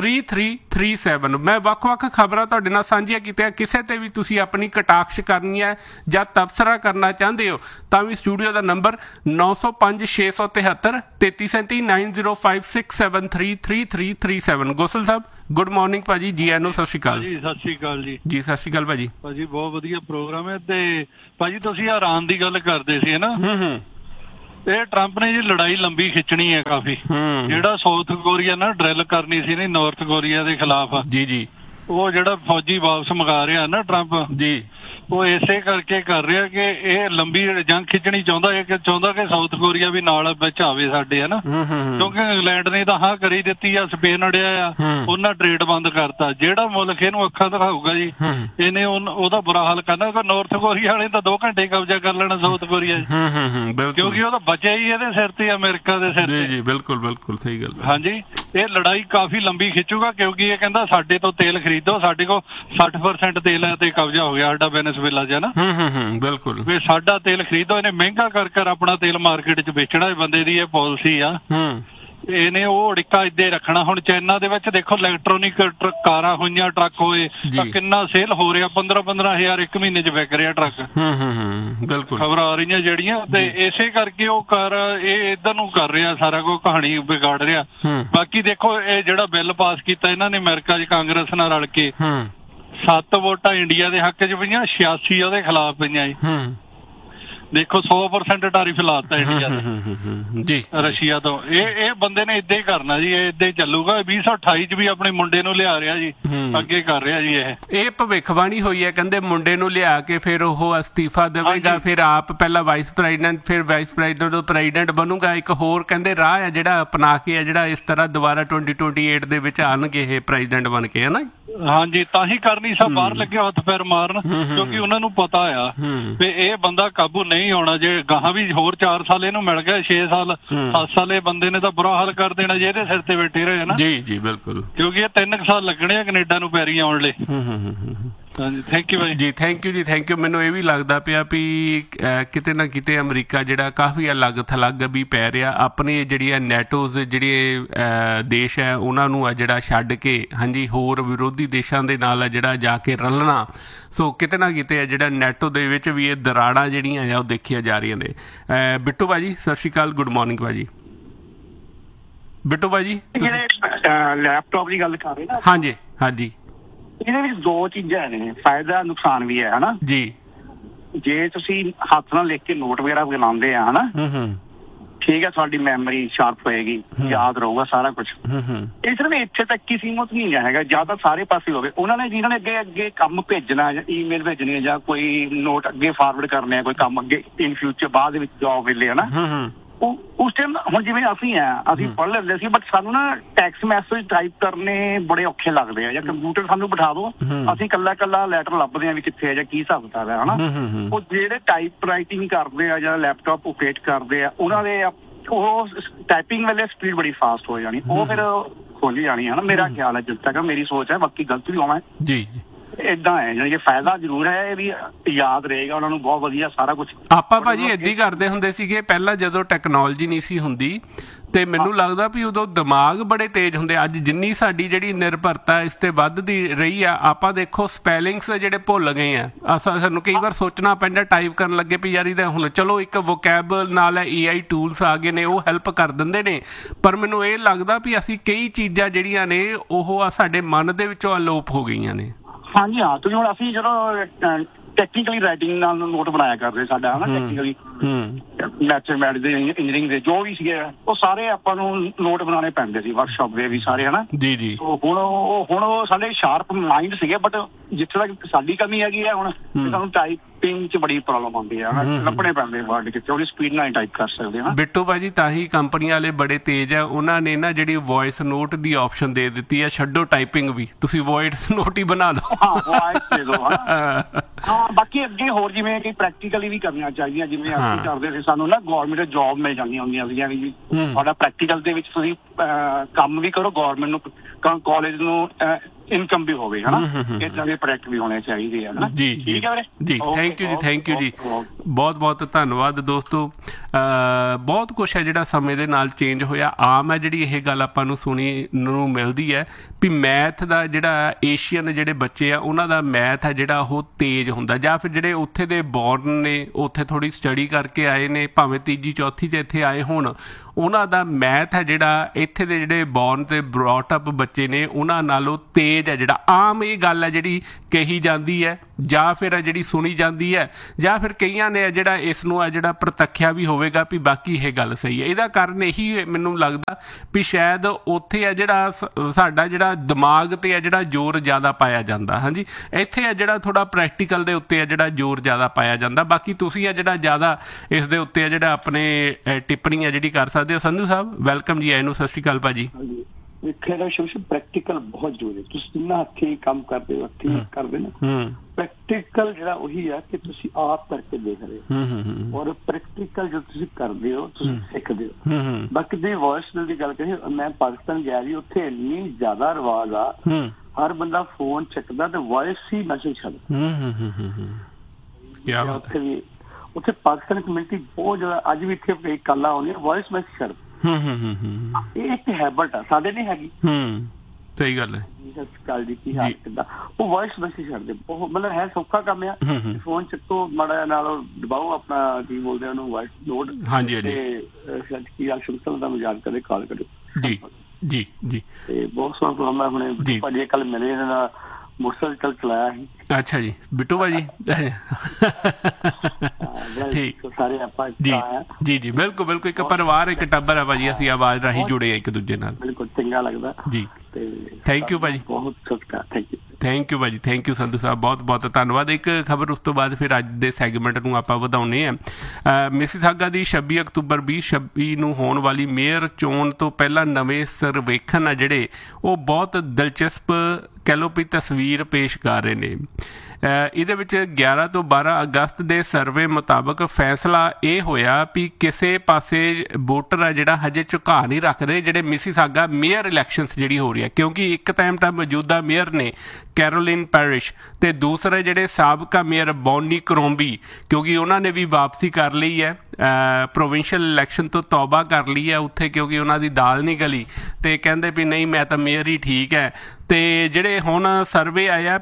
3337। ਮੈਂ ਵੱਖ-ਵੱਖ ਖਬਰਾਂ ਤੁਹਾਡੇ ਨਾਲ ਸਾਂਝੀਆਂ ਕੀਤੀਆਂ। ਕਿਸੇ ਤੇ ਵੀ ਤੁਸੀਂ ਆਪਣੀ ਕਟਾਕਸ਼ ਕਰਨੀ ਹੈ ਜਾਂ ਤਬਸਰਾ ਕਰਨਾ ਚਾਹੁੰਦੇ ਹੋ ਤਾਂ ਵੀ ਸਟੂਡੀਓ ਦਾ ਨੰਬਰ 905 673 3337 905673 3337। ਗੋਸਲ ਸਾਹਿਬ, ਗੁੱਡ ਮਾਰਨਿੰਗ ਭਾਜੀ, ਜੀ ਆਇਆਂ ਨੂੰ, ਸਤਿ ਸ਼੍ਰੀ ਅਕਾਲ ਜੀ। ਸਤਿ ਸ਼੍ਰੀ ਅਕਾਲ ਜੀ। ਜੀ ਸਤਿ ਸ਼੍ਰੀ ਅਕਾਲ ਭਾਜੀ। ਬਹੁਤ ਵਧੀਆ ਪ੍ਰੋਗਰਾਮ ਹੈ। ਤੇ ਭਾਜੀ ਤੁਸੀਂ ਹੈਰਾਨ ਦੀ ਗੱਲ ਕਰਦੇ ਸੀ ਨਾ, ਇਹ ਟਰੰਪ ਨੇ ਜੀ ਲੜਾਈ ਲੰਬੀ ਖਿੱਚਣੀ ਹੈ ਕਾਫੀ। ਜਿਹੜਾ ਸਾਊਥ ਕੋਰੀਆ ਨਾਲ ਡਰਿਲ ਕਰਨੀ ਸੀ ਨਾ ਨਾਰਥ ਕੋਰੀਆ ਦੇ ਖਿਲਾਫ, ਜੀ ਜੀ, ਉਹ ਜਿਹੜਾ ਫੌਜੀ ਵਾਪਸ ਮੰਗਾ ਰਿਹਾ ਨਾ ਟਰੰਪ ਜੀ, ਉਹ ਇਸੇ ਕਰਕੇ ਕਰ ਰਿਹਾ ਕਿ ਇਹ ਲੰਬੀ ਜੰਗ ਖਿੱਚਣੀ ਚਾਹੁੰਦਾ ਹੈ, ਕਿ ਚਾਹੁੰਦਾ ਕਿ ਸਾਊਥ ਕੋਰੀਆ ਵੀ ਨਾਲ ਵਿੱਚ ਆਵੇ ਸਾਡੇ, ਹੈ ਨਾ। ਕਿਉਂਕਿ ਇੰਗਲੈਂਡ ਨੇ ਤਾਂ ਹਾਂ ਕਰੀ ਦਿੱਤੀ ਆ, ਸਪੇਨ ਅੜਿਆ ਆ, ਉਹਨਾਂ ਟ੍ਰੇਡ ਬੰਦ ਕਰਤਾ। ਜਿਹੜਾ ਮੁਲਕ ਇਹਨੂੰ ਅੱਖਾਂ ਦਿਖਾਊਗਾ ਜੀ ਇਹਨੇ ਉਹਦਾ ਬੁਰਾ ਹਾਲ ਕਰਨਾ। ਨਾਰਥ ਕੋਰੀਆ ਵਾਲੇ ਤਾਂ 2 ਘੰਟੇ ਕਬਜ਼ਾ ਕਰ ਲੈਣਾ ਸਾਊਥ ਕੋਰੀਆ, ਕਿਉਂਕਿ ਉਹ ਤਾਂ ਬਚਿਆ ਹੀ ਇਹਦੇ ਸਿਰ ਤੇ, ਅਮਰੀਕਾ ਦੇ ਸਿਰ ਤੇ। ਜੀ ਬਿਲਕੁਲ ਬਿਲਕੁਲ ਸਹੀ ਗੱਲ। ਹਾਂਜੀ, ਇਹ ਲੜਾਈ ਕਾਫੀ ਲੰਬੀ ਖਿੱਚੂਗਾ, ਕਿਉਂਕਿ ਇਹ ਕਹਿੰਦਾ ਸਾਡੇ ਤੋਂ ਤੇਲ ਖਰੀਦੋ, ਸਾਡੇ ਕੋਲ 60% ਤੇਲ ਹੈ ਤੇ ਕਬਜ਼ਾ ਹੋ ਗਿਆ ਸਾਡਾ ਵੈਨੇਜ਼ੁਏਲਾ 'ਚ, ਹੈ ਨਾ। ਬਿਲਕੁਲ, ਵੀ ਸਾਡਾ ਤੇਲ ਖਰੀਦੋ, ਇਹਨੇ ਮਹਿੰਗਾ ਕਰ ਆਪਣਾ ਤੇਲ ਮਾਰਕੀਟ 'ਚ ਵੇਚਣਾ। ਬੰਦੇ ਦੀ ਇਹ ਪਾਲਿਸੀ ਆ। ਇਹਨੇ ਉਹ ਅੜਿੱਕਾ ਏਦਾਂ ਰੱਖਣਾ। ਹੁਣ ਚਾਈਨਾ ਦੇ ਵਿੱਚ ਦੇਖੋ ਇਲੈਕਟ੍ਰੋਨਿਕ ਕਾਰਾਂ ਹੋਈਆਂ, ਟਰੱਕ ਹੋਏ, ਤਾਂ ਕਿੰਨਾ ਸੇਲ ਹੋ ਰਿਹਾ, 15-15 ਹਜ਼ਾਰ ਇੱਕ ਮਹੀਨੇ 'ਚ ਵਿਕ ਰਿਹਾ ਟਰੱਕ। ਬਿਲਕੁਲ, ਖਬਰਾਂ ਆ ਰਹੀਆਂ ਜਿਹੜੀਆਂ, ਤੇ ਇਸੇ ਕਰਕੇ ਉਹ ਇਹ ਇੱਧਰ ਨੂੰ ਕਰ ਰਿਹਾ ਸਾਰਾ ਕੁਝ, ਕਹਾਣੀ ਵਿਗਾੜ ਰਿਹਾ। ਬਾਕੀ ਦੇਖੋ ਇਹ ਜਿਹੜਾ ਬਿੱਲ ਪਾਸ ਕੀਤਾ ਇਹਨਾਂ ਨੇ ਅਮਰੀਕਾ 'ਚ ਕਾਂਗਰਸ ਨਾਲ ਰਲ ਕੇ, 7 ਵੋਟਾਂ ਇੰਡੀਆ ਦੇ ਹੱਕ 'ਚ ਪਈਆਂ, 86 ਉਹਦੇ ਖਿਲਾਫ ਪਈਆਂ ਜੀ। ਦੇਖੋ 100% ਟੈਰਿਫ ਲਾਤਾ ਇੰਡੀਆ ਦਾ ਜੀ ਰਸ਼ੀਆ ਤੋਂ। ਇਹ ਬੰਦੇ ਨੇ ਏਦਾਂ ਹੀ ਕਰਨਾ ਜੀ, ਇਹ ਏਦਾਂ ਹੀ ਚੱਲੂਗਾ। 2028 'ਚ ਵੀ ਆਪਣੇ ਮੁੰਡੇ ਨੂੰ ਲਿਆ ਰਿਹਾ ਜੀ, ਅੱਗੇ ਕਰ ਰਿਹਾ ਜੀ। ਇਹ ਭਵਿੱਖਬਾਣੀ ਹੋਈ ਹੈ, ਕਹਿੰਦੇ ਮੁੰਡੇ ਨੂੰ ਲਿਆ ਕੇ ਫਿਰ ਉਹ ਅਸਤੀਫਾ ਦੇਵੇਗਾ, ਫਿਰ ਆਪ ਪਹਿਲਾਂ ਵਾਈਸ ਪ੍ਰੈਜ਼ੀਡੈਂਟ, ਫਿਰ ਵਾਈਸ ਪ੍ਰੈਜ਼ੀਡੈਂਟ ਤੋਂ ਪ੍ਰੈਜ਼ੀਡੈਂਟ ਬਣੂਗਾ। ਇੱਕ ਹੋਰ ਕਹਿੰਦੇ ਰਾਹ ਹੈ ਜਿਹੜਾ ਅਪਣਾ ਕੇ, ਜਿਹੜਾ ਇਸ ਤਰ੍ਹਾਂ ਦੁਬਾਰਾ 2028 ਦੇ ਵਿੱਚ ਆਉਣਗੇ ਇਹ ਪ੍ਰੈਜ਼ੀਡੈਂਟ ਬਣ ਕੇ, ਹੈ ਨਾ। ਹਾਂਜੀ, ਤਾਂ ਹੀ ਕਰਨੀ ਸਭ ਬਾਹਰ ਲੱਗੇ ਹੱਥ ਪੈਰ ਮਾਰਨ, ਕਿਉਂਕਿ ਉਹਨਾਂ ਨੂੰ ਪਤਾ ਆ ਵੀ ਇਹ ਬੰਦਾ ਕਾਬੂ ਨਹੀਂ ਆਉਣਾ। ਜੇ ਗਾਹਾਂ ਵੀ ਹੋਰ 4 ਸਾਲ ਇਹਨੂੰ ਮਿਲ ਗਿਆ, 6 ਸਾਲ 7 ਸਾਲ ਇਹ ਬੰਦੇ ਨੇ ਤਾਂ ਬੁਰਾ ਹਾਲ ਕਰ ਦੇਣਾ ਜੇ ਇਹਦੇ ਸਿਰ ਤੇ ਬੈਠੇ ਰਹੇ ਨਾ। ਜੀ ਜੀ ਬਿਲਕੁਲ, ਕਿਉਂਕਿ ਇਹ 3 ਸਾਲ ਲੱਗਣੇ ਆ ਕੈਨੇਡਾ ਨੂੰ ਪੈਰੀ ਆਉਣ ਲਈ। ਹਾਂਜੀ, ਥੈਂਕ ਯੂ ਭਾਈ ਜੀ। ਥੈਂਕ ਯੂ ਜੀ, ਥੈਂਕ ਯੂ। ਮੈਨੂੰ ਇਹ ਵੀ ਲੱਗਦਾ ਪਿਆ ਵੀ ਕਿਤੇ ਨਾ ਕਿਤੇ ਅਮਰੀਕਾ ਜਿਹੜਾ ਕਾਫੀ ਅਲੱਗ ਥਲੱਗ ਵੀ ਪੈ ਰਿਹਾ, ਆਪਣੀ ਜਿਹੜੀਆਂ ਨੈਟੋਜ਼ ਜਿਹੜੇ ਦੇਸ਼ ਹੈ ਉਹਨਾਂ ਨੂੰ ਆ ਜਿਹੜਾ ਛੱਡ ਕੇ, ਹਾਂਜੀ, ਹੋਰ ਵਿਰੋਧੀ ਦੇਸ਼ਾਂ ਦੇ ਨਾਲ ਆ ਜਿਹੜਾ ਜਾ ਕੇ ਰਲਣਾ। ਸੋ ਕਿਤੇ ਨਾ ਕਿਤੇ ਆ ਜਿਹੜਾ ਨੈਟੋ ਦੇ ਵਿੱਚ ਵੀ ਇਹ ਦਰਾੜਾਂ ਜਿਹੜੀਆਂ ਆ ਉਹ ਦੇਖੀਆਂ ਜਾ ਰਹੀਆਂ ਨੇ। ਬਿੱਟੂ ਭਾਜੀ ਸਤਿ ਸ਼੍ਰੀ ਅਕਾਲ, ਗੁੱਡ ਮਾਰਨਿੰਗ ਭਾਜੀ। ਬਿੱਟੂ ਭਾਜੀ ਲੈਪਟਾਪ ਦੀ ਗੱਲ ਕਰ ਰਹੇ ਨਾ। ਹਾਂਜੀ ਹਾਂਜੀ, ਇਹਦੇ ਵਿੱਚ 2 ਚੀਜ਼ਾਂ ਨੇ, ਫਾਇਦਾ ਨੁਕਸਾਨ ਵੀ ਹੈ, ਹਨਾ ਜੀ। ਜੇ ਤੁਸੀਂ ਹੱਥ ਨਾਲ ਲਿਖ ਕੇ ਨੋਟ ਵਗੈਰਾ ਬਣਾਉਂਦੇ ਆ, ਹਨਾ, ਠੀਕ ਹੈ, ਤੁਹਾਡੀ ਮੈਮਰੀ ਸ਼ਾਰਪ ਹੋਏਗੀ, ਯਾਦ ਰਹੂਗਾ ਸਾਰਾ ਕੁਝ। ਇਹ ਸਿਰਫ ਇੱਥੇ ਤੱਕ ਹੀ ਸੀਮਤ ਨਹੀਂ ਹੈਗਾ, ਜਾਂ ਤਾਂ ਸਾਰੇ ਪਾਸੇ ਹੋਵੇ। ਉਹਨਾਂ ਨੇ ਜਿਹਨਾਂ ਨੇ ਅੱਗੇ ਅੱਗੇ ਕੰਮ ਭੇਜਣਾ, ਜਾਂ ਈਮੇਲ ਭੇਜਣੀ ਹੈ, ਜਾਂ ਕੋਈ ਨੋਟ ਅੱਗੇ ਫਾਰਵਰਡ ਕਰਨੇ ਆ, ਕੋਈ ਕੰਮ ਅੱਗੇ ਇਨ ਫਿਊਚਰ ਬਾਅਦ ਦੇ ਵਿੱਚ ਜੋਬ ਵੇਲੇ, ਹਨਾ, ਉਸ ਟਾਈਮ ਹੁਣ ਜਿਵੇਂ ਅਸੀਂ ਪੜ੍ਹ ਲੈਂਦੇ ਸੀ, ਬਟ ਸਾਨੂੰ ਨਾ ਟੈਕਸਟ ਮੈਸੇਜ ਟਾਈਪ ਕਰਨੇ ਬੜੇ ਔਖੇ ਲੱਗਦੇ ਆ। ਜਾਂ ਕੰਪਿਊਟਰ ਸਾਨੂੰ ਬਿਠਾ ਦੋ, ਅਸੀਂ ਕੱਲਾ ਲੈਟਰ ਲੱਭਦੇ ਆ ਵੀ ਕਿੱਥੇ ਆ ਜਾਂ ਕੀ ਹਿਸਾਬ ਕਿਤਾਬ ਹੈ, ਹਨਾ। ਉਹ ਜਿਹੜੇ ਟਾਈਪ ਰਾਈਟਿੰਗ ਕਰਦੇ ਆ ਜਾਂ ਲੈਪਟਾਪ ਓਪਰੇਟ ਕਰਦੇ ਆ, ਉਹਨਾਂ ਦੇ ਉਹ ਟਾਈਪਿੰਗ ਵੇਲੇ ਸਪੀਡ ਬੜੀ ਫਾਸਟ ਹੋ ਜਾਣੀ, ਉਹ ਫਿਰ ਖੋਲੀ ਜਾਣੀ, ਹਨਾ। ਮੇਰਾ ਖਿਆਲ ਹੈ, ਜਿੱਥੇ ਤੱਕ ਮੇਰੀ ਸੋਚ ਹੈ, ਬਾਕੀ ਗਲਤ ਵੀ ਹੋਵਾਂ ਜੀ। ਏਦਾਂ ਹੈ, ਜਾਣੀ ਕਿ ਫਾਇਦਾ ਜ਼ਰੂਰ ਹੈ, ਇਹ ਵੀ ਯਾਦ ਰਹੇਗਾ ਉਹਨਾਂ ਨੂੰ, ਬਹੁਤ ਵਧੀਆ ਸਾਰਾ ਕੁਝ। ਆਪਾਂ ਭਾਜੀ ਏਦਾਂ ਹੀ ਕਰਦੇ ਹੁੰਦੇ ਸੀਗੇ ਪਹਿਲਾਂ, ਜਦੋਂ ਟੈਕਨੋਲੋਜੀ ਨਹੀਂ ਸੀ ਹੁੰਦੀ, ਤੇ ਮੈਨੂੰ ਲੱਗਦਾ ਵੀ ਉਦੋਂ ਦਿਮਾਗ ਬੜੇ ਤੇਜ਼ ਹੁੰਦੇ। ਅੱਜ ਜਿੰਨੀ ਸਾਡੀ ਜਿਹੜੀ ਨਿਰਭਰਤਾ ਇਸ ਤੇ ਵੱਧਦੀ ਰਹੀ ਆ, ਆਪਾਂ ਦੇਖੋ ਸਪੈਲਿੰਗਸ ਜਿਹੜੇ ਭੁੱਲ ਗਏ ਆ। ਸਾਨੂੰ ਕਈ ਵਾਰ ਸੋਚਣਾ ਪੈਂਦਾ ਟਾਈਪ ਕਰਨ ਲੱਗੇ ਵੀ ਯਾਰ ਇਹਦਾ ਹੁਣ ਚਲੋ ਇੱਕ ਵੋਕੈਬ ਨਾਲ AI ਟੂਲਸ ਆ ਗਏ ਨੇ, ਉਹ ਹੈਲਪ ਕਰ ਦਿੰਦੇ ਨੇ, ਪਰ ਮੈਨੂੰ ਇਹ ਲੱਗਦਾ ਵੀ ਅਸੀਂ ਕਈ ਚੀਜ਼ਾਂ ਜਿਹੜੀਆਂ ਨੇ ਉਹ ਸਾਡੇ ਮਨ ਦੇ ਵਿੱਚੋਂ ਅਲੋਪ ਹੋ ਗਈਆਂ ਨੇ। ਹਾਂਜੀ ਹਾਂ, ਤੁਸੀਂ ਹੁਣ ਅਸੀਂ ਜਦੋਂ ਟੈਕਨੀਕਲੀ ਰਾਈਟਿੰਗ ਨਾਲ ਨੋਟ ਬਣਾਇਆ ਕਰਦੇ ਸਾਡਾ, ਹਨਾ, ਟੈਕਨੀਕਲੀ ਮੈਥਮੈਟਿਕਸ ਦੇ, ਇੰਜੀਨੀਅਰਿੰਗ ਦੇ ਜੋ ਵੀ ਸੀਗੇ, ਉਹ ਸਾਰੇ ਆਪਾਂ ਨੂੰ ਨੋਟ ਬਣਾਉਣੇ ਪੈਂਦੇ ਸੀ, ਵਰਕਸ਼ਾਪ ਦੇ ਵੀ ਸਾਰੇ, ਹਨਾ ਜੀ ਜੀ। ਹੁਣ ਉਹ ਸਾਡੇ ਸ਼ਾਰਪ ਮਾਈਂਡ ਸੀਗੇ, ਬਟ ਜਿੱਥੇ ਤੱਕ ਸਾਡੀ ਕਮੀ ਹੈਗੀ ਹੈ ਹੁਣ, ਸਾਨੂੰ ਟਾਈਪਿੰਗ 'ਚ ਬੜੀ ਪ੍ਰੋਬਲਮ ਆਉਂਦੀ ਹੈ, ਲੱਭਣੇ ਪੈਂਦੇ ਵਰਡ ਕਿਤੇ, ਉਹਦੀ ਸਪੀਡ ਨਾਲ ਟਾਈਪ ਕਰ ਸਕਦੇ ਹਾਂ। ਬਿੱਟੂ ਭਾਜੀ ਤਾਂ ਹੀ ਕੰਪਨੀਆਂ ਵਾਲੇ ਬੜੇ ਤੇਜ਼ ਆ, ਉਹਨਾਂ ਨੇ ਨਾ ਜਿਹੜੀ ਵੌਇਸ ਨੋਟ ਦੀ ਆਪਸ਼ਨ ਦੇ ਦਿੱਤੀ ਹੈ, ਛੱਡੋ ਟਾਈਪਿੰਗ ਵੀ, ਤੁਸੀਂ ਵੌਇਸ ਨੋਟ ਹੀ ਬਣਾ ਲਓ। ਹਾਂ, ਬਾਕੀ ਅੱਗੇ ਹੋਰ ਜਿਵੇਂ ਕਿ ਪ੍ਰੈਕਟੀਕਲੀ ਵੀ ਕਰਨੀਆਂ ਚਾਹੀਦੀਆਂ, ਜਿਵੇਂ ਅਸੀਂ ਕਰਦੇ ਸੀ, ਸਾਨੂੰ ਨਾ ਗੌਰਮੈਂਟ ਜੋਬ ਮਿਲ ਜਾਂਦੀਆਂ ਹੁੰਦੀਆਂ ਸੀਗੀਆਂ ਵੀ ਤੁਹਾਡਾ ਪ੍ਰੈਕਟੀਕਲ ਦੇ ਵਿੱਚ ਤੁਸੀਂ ਕੰਮ ਵੀ ਕਰੋ, ਗੌਰਮੈਂਟ ਨੂੰ, ਕਾਲਜ ਨੂੰ ਇਨਕਮ ਵੀ ਹੋਵੇ, ਹਨਾ। ਏਦਾਂ ਦੇ ਪ੍ਰੋਜੈਕਟ ਵੀ ਹੋਣੇ ਚਾਹੀਦੇ ਆ ਨਾ ਜੀ। ਠੀਕ ਹੈ ਜੀ, ਥੈਂਕ ਯੂ ਜੀ, ਥੈਂਕ ਯੂ ਜੀ, ਬਹੁਤ ਬਹੁਤ ਧੰਨਵਾਦ ਦੋਸਤੋ। ਬਹੁਤ ਕੁਛ ਹੈ ਜਿਹੜਾ ਸਮੇਂ ਦੇ ਨਾਲ ਚੇਂਜ ਹੋਇਆ। ਆਮ ਹੈ ਜਿਹੜੀ ਇਹ ਗੱਲ ਆਪਾਂ ਨੂੰ ਸੁਣੀ ਨੂੰ ਮਿਲਦੀ ਹੈ ਵੀ ਮੈਥ ਦਾ ਜਿਹੜਾ ਏਸ਼ੀਅਨ ਜਿਹੜੇ ਬੱਚੇ ਆ ਉਹਨਾਂ ਦਾ ਮੈਥ ਹੈ ਜਿਹੜਾ ਉਹ ਤੇਜ਼ ਹੁੰਦਾ, ਜਾਂ ਫਿਰ ਜਿਹੜੇ ਉੱਥੇ ਦੇ ਬੋਰਨ ਨੇ, ਉੱਥੇ ਥੋੜ੍ਹੀ ਸਟੱਡੀ ਕਰਕੇ ਆਏ ਨੇ, ਭਾਵੇਂ 3 4 'ਚ ਇੱਥੇ ਆਏ ਹੋਣ, ਉਹਨਾਂ ਦਾ ਮੈਥ ਹੈ ਜਿਹੜਾ ਇੱਥੇ ਦੇ ਜਿਹੜੇ ਬੋਰਨ ਤੇ ਬਰੌਟ ਅਪ ਬੱਚੇ ਨੇ ਉਹਨਾਂ ਨਾਲੋਂ ਤੇਜ਼ ਹੈ। ਜਿਹੜਾ ਆਮ ਇਹ ਗੱਲ ਹੈ ਜਿਹੜੀ ਕਹੀ ਜਾਂਦੀ ਹੈ ਜਾਂ ਫਿਰ ਜਿਹੜੀ ਸੁਣੀ ਜਾਂਦੀ ਹੈ, ਜਾਂ ਫਿਰ ਕਈਆਂ ਨੇ ਜਿਹੜਾ ਇਸ ਨੂੰ ਜਿਹੜਾ ਪ੍ਰਤੱਖਿਆ ਵੀ ਹੋਵੇਗਾ ਵੀ ਬਾਕੀ ਇਹ ਗੱਲ ਸਹੀ ਹੈ। ਇਹਦਾ ਕਾਰਨ ਇਹੀ ਮੈਨੂੰ ਲੱਗਦਾ ਵੀ ਸ਼ਾਇਦ ਉੱਥੇ ਹੈ ਜਿਹੜਾ ਸਾਡਾ ਜਿਹੜਾ ਦਿਮਾਗ ਤੇ ਹੈ ਜਿਹੜਾ ਜ਼ੋਰ ਜ਼ਿਆਦਾ ਪਾਇਆ ਜਾਂਦਾ। ਹਾਂਜੀ, ਇੱਥੇ ਹੈ ਜਿਹੜਾ ਥੋੜ੍ਹਾ ਪ੍ਰੈਕਟੀਕਲ ਦੇ ਉੱਤੇ ਹੈ ਜਿਹੜਾ ਜ਼ੋਰ ਜ਼ਿਆਦਾ ਪਾਇਆ ਜਾਂਦਾ। ਬਾਕੀ ਤੁਸੀਂ ਹੈ ਜਿਹੜਾ ਜ਼ਿਆਦਾ ਇਸ ਦੇ ਉੱਤੇ ਹੈ ਜਿਹੜਾ ਆਪਣੇ ਟਿੱਪਣੀ ਹੈ ਜਿਹੜੀ ਕਰ ਸਕਦੇ ਹੋ। ਸੰਧੂ ਸਾਹਿਬ ਵੈਲਕਮ ਜੀ, ਆਏ ਨੂੰ। ਸਤਿ ਸ਼੍ਰੀ ਅਕਾਲ ਭਾਜੀ। ਪ੍ਰੈਕਟੀਕਲ ਬਹੁਤ ਜ਼ਰੂਰੀ। ਤੁਸੀਂ ਜਿੰਨਾ ਹੱਥੀਂ ਕੰਮ ਕਰਦੇ ਹੋ, ਹੱਥੀਂ ਕਰਦੇ ਨਾ, ਪ੍ਰੈਕਟੀਕਲ ਜਿਹੜਾ ਉਹੀ ਆ ਕਿ ਤੁਸੀਂ ਆਪ ਕਰਕੇ ਦੇਖ ਰਹੇ ਹੋ, ਔਰ ਪ੍ਰੈਕਟੀਕਲ ਜੋ ਤੁਸੀਂ ਕਰਦੇ ਹੋ ਤੁਸੀਂ ਸਿੱਖਦੇ ਹੋ। ਬਾਕੀ ਦੀ ਵੌਇਸ ਦੀ ਗੱਲ ਕਰੀਏ, ਮੈਂ ਪਾਕਿਸਤਾਨ ਗਿਆ ਜੀ, ਉੱਥੇ ਇੰਨੀ ਜ਼ਿਆਦਾ ਰਿਵਾਜ਼ ਆ, ਹਰ ਬੰਦਾ ਫੋਨ ਚੱਕਦਾ ਤੇ ਵੌਇਸ ਹੀ ਮੈਸੇਜ ਛੱਡਦਾ। ਉੱਥੇ ਪਾਕਿਸਤਾਨ ਕਮਿਊਨਿਟੀ ਬਹੁਤ ਜ਼ਿਆਦਾ, ਅੱਜ ਵੀ ਇੱਥੇ ਕਈ ਕਾਲਾਂ ਆਉਂਦੀਆਂ ਵੌਇਸ ਮੈਸੇਜ ਛੱਡਦਾ। ਇਹ ਇੱਕ ਹੈਬਿਟ ਆ, ਸਾਡੇ ਨਹੀਂ ਹੈਗੀ। ਸਹੀ ਗੱਲ ਹੈ। ਸਤਿ ਸ਼੍ਰੀ ਅਕਾਲ ਜੀ, ਕੀ ਹਾਲ ਕਿੱਦਾਂ? ਉਹ ਵੌਇਸ ਮੈਸੇਜ ਛੱਡਦੇ। ਉਹ ਮਤਲਬ ਹੈ ਸੌਖਾ ਕੰਮ ਆ, ਫੋਨ ਚੱਕੋ ਮਾੜਾ ਨਾਲ ਦਬਾਓ ਆਪਣਾ ਕੀ ਬੋਲਦੇ ਉਹਨੂੰ ਵੌਇਸ ਨੋਟ। ਹਾਂਜੀ ਹਾਂਜੀ, ਕੀ ਹਾਲ ਸ਼ੁਕਰ ਦਾ ਮਜ਼ਾਕ ਕਰੇ, ਕਾਲ ਕਰੇ। ਜੀ ਜੀ ਜੀ, ਤੇ ਬਹੁਤ ਸੋਹਣਾ ਪ੍ਰੋਗਰਾਮ ਹੈ। ਹੁਣੇ ਭਾਜੀ ਕੱਲ ਮਿਲੇ, ਇਹਨਾਂ ਦਾ ਮੋਟਰਸਾਈਕਲ ਚਲਾਇਆ ਸੀ। ਅੱਛਾ ਜੀ, ਬਿੱਟੂ ਭਾਜੀ। ਠੀਕ, ਸਾਰੇ ਆਪਾਂ ਜੀ ਜੀ ਜੀ, ਬਿਲਕੁਲ ਬਿਲਕੁਲ, ਇੱਕ ਪਰਿਵਾਰ, ਇੱਕ ਟੱਬਰ ਹੈ ਭਾਜੀ। ਅਸੀਂ ਆਵਾਜ਼ ਰਾਹੀਂ ਜੁੜੇ ਆ ਇੱਕ ਦੂਜੇ ਨਾਲ। ਬਿਲਕੁਲ ਚੰਗਾ ਲੱਗਦਾ ਜੀ। ਥੈਂਕ ਯੂ ਭਾਜੀ, ਬਹੁਤ ਸਤਿਕਾਰ। ਥੈਂਕ ਯੂ, ਥੈਂਕ ਯੂ ਭਾਜੀ, ਥੈਂਕ ਯੂ ਸੰਧੂ ਸਾਹਿਬ, ਬਹੁਤ ਬਹੁਤ ਧੰਨਵਾਦ। ਇੱਕ ਖਬਰ ਉਸ ਤੋਂ ਬਾਅਦ ਫਿਰ ਅੱਜ ਦੇ ਸੈਗਮੈਂਟ ਨੂੰ ਆਪਾਂ ਵਧਾਉਂਦੇ ਹਾਂ। ਮਿਸੀਸਾਗਾ ਦੀ 26 ਅਕਤੂਬਰ 2026 ਨੂੰ ਹੋਣ ਵਾਲੀ ਮੇਅਰ ਚੋਣ ਤੋਂ ਪਹਿਲਾਂ ਨਵੇਂ ਸਰਵੇਖਣ ਆ ਜਿਹੜੇ ਉਹ ਬਹੁਤ ਦਿਲਚਸਪ ਕਹਿ ਲਓ ਵੀ ਤਸਵੀਰ ਪੇਸ਼ ਕਰ ਰਹੇ ਨੇ। ਇਹਦੇ ਵਿੱਚ 11 ਤੋਂ 12 ਅਗਸਤ ਦੇ ਸਰਵੇ ਮੁਤਾਬਕ ਫੈਸਲਾ ਇਹ ਹੋਇਆ ਵੀ ਕਿਸੇ ਪਾਸੇ ਵੋਟਰ ਆ ਜਿਹੜਾ ਹਜੇ ਝੁਕਾਅ ਨਹੀਂ ਰੱਖਦੇ ਜਿਹੜੇ ਮਿਸੀਸਾਗਾ ਮੇਅਰ ਇਲੈਕਸ਼ਨਸ ਜਿਹੜੀ ਹੋ ਰਹੀ ਹੈ, ਕਿਉਂਕਿ ਇੱਕ ਟਾਈਮ ਤਾਂ ਮੌਜੂਦਾ ਮੇਅਰ ਨੇ ਕੈਰੋਲਿਨ ਪੈਰਿਸ਼ ਤੇ ਦੂਸਰੇ ਜਿਹੜੇ ਸਾਬਕਾ ਮੇਅਰ ਬੌਨੀ ਕਰੋਂਬੀ, ਕਿਉਂਕਿ ਉਹਨਾਂ ਨੇ ਵੀ ਵਾਪਸੀ ਕਰ ਲਈ ਹੈ, ਪ੍ਰੋਵਿੰਸ਼ੀਅਲ ਇਲੈਕਸ਼ਨ ਤੋਂ ਤੌਬਾ ਕਰ ਲਈ ਹੈ ਉੱਥੇ, ਕਿਉਂਕਿ ਉਹਨਾਂ ਦੀ ਦਾਲ ਨਹੀਂ ਗਲੀ ਤੇ ਕਹਿੰਦੇ ਵੀ ਨਹੀਂ ਮੈਂ ਤਾਂ ਮੇਅਰ ਹੀ ਠੀਕ ਹੈ। ਤੇ ਜਿਹੜੇ ਹੁਣ ਸਰਵੇ ਆਇਆ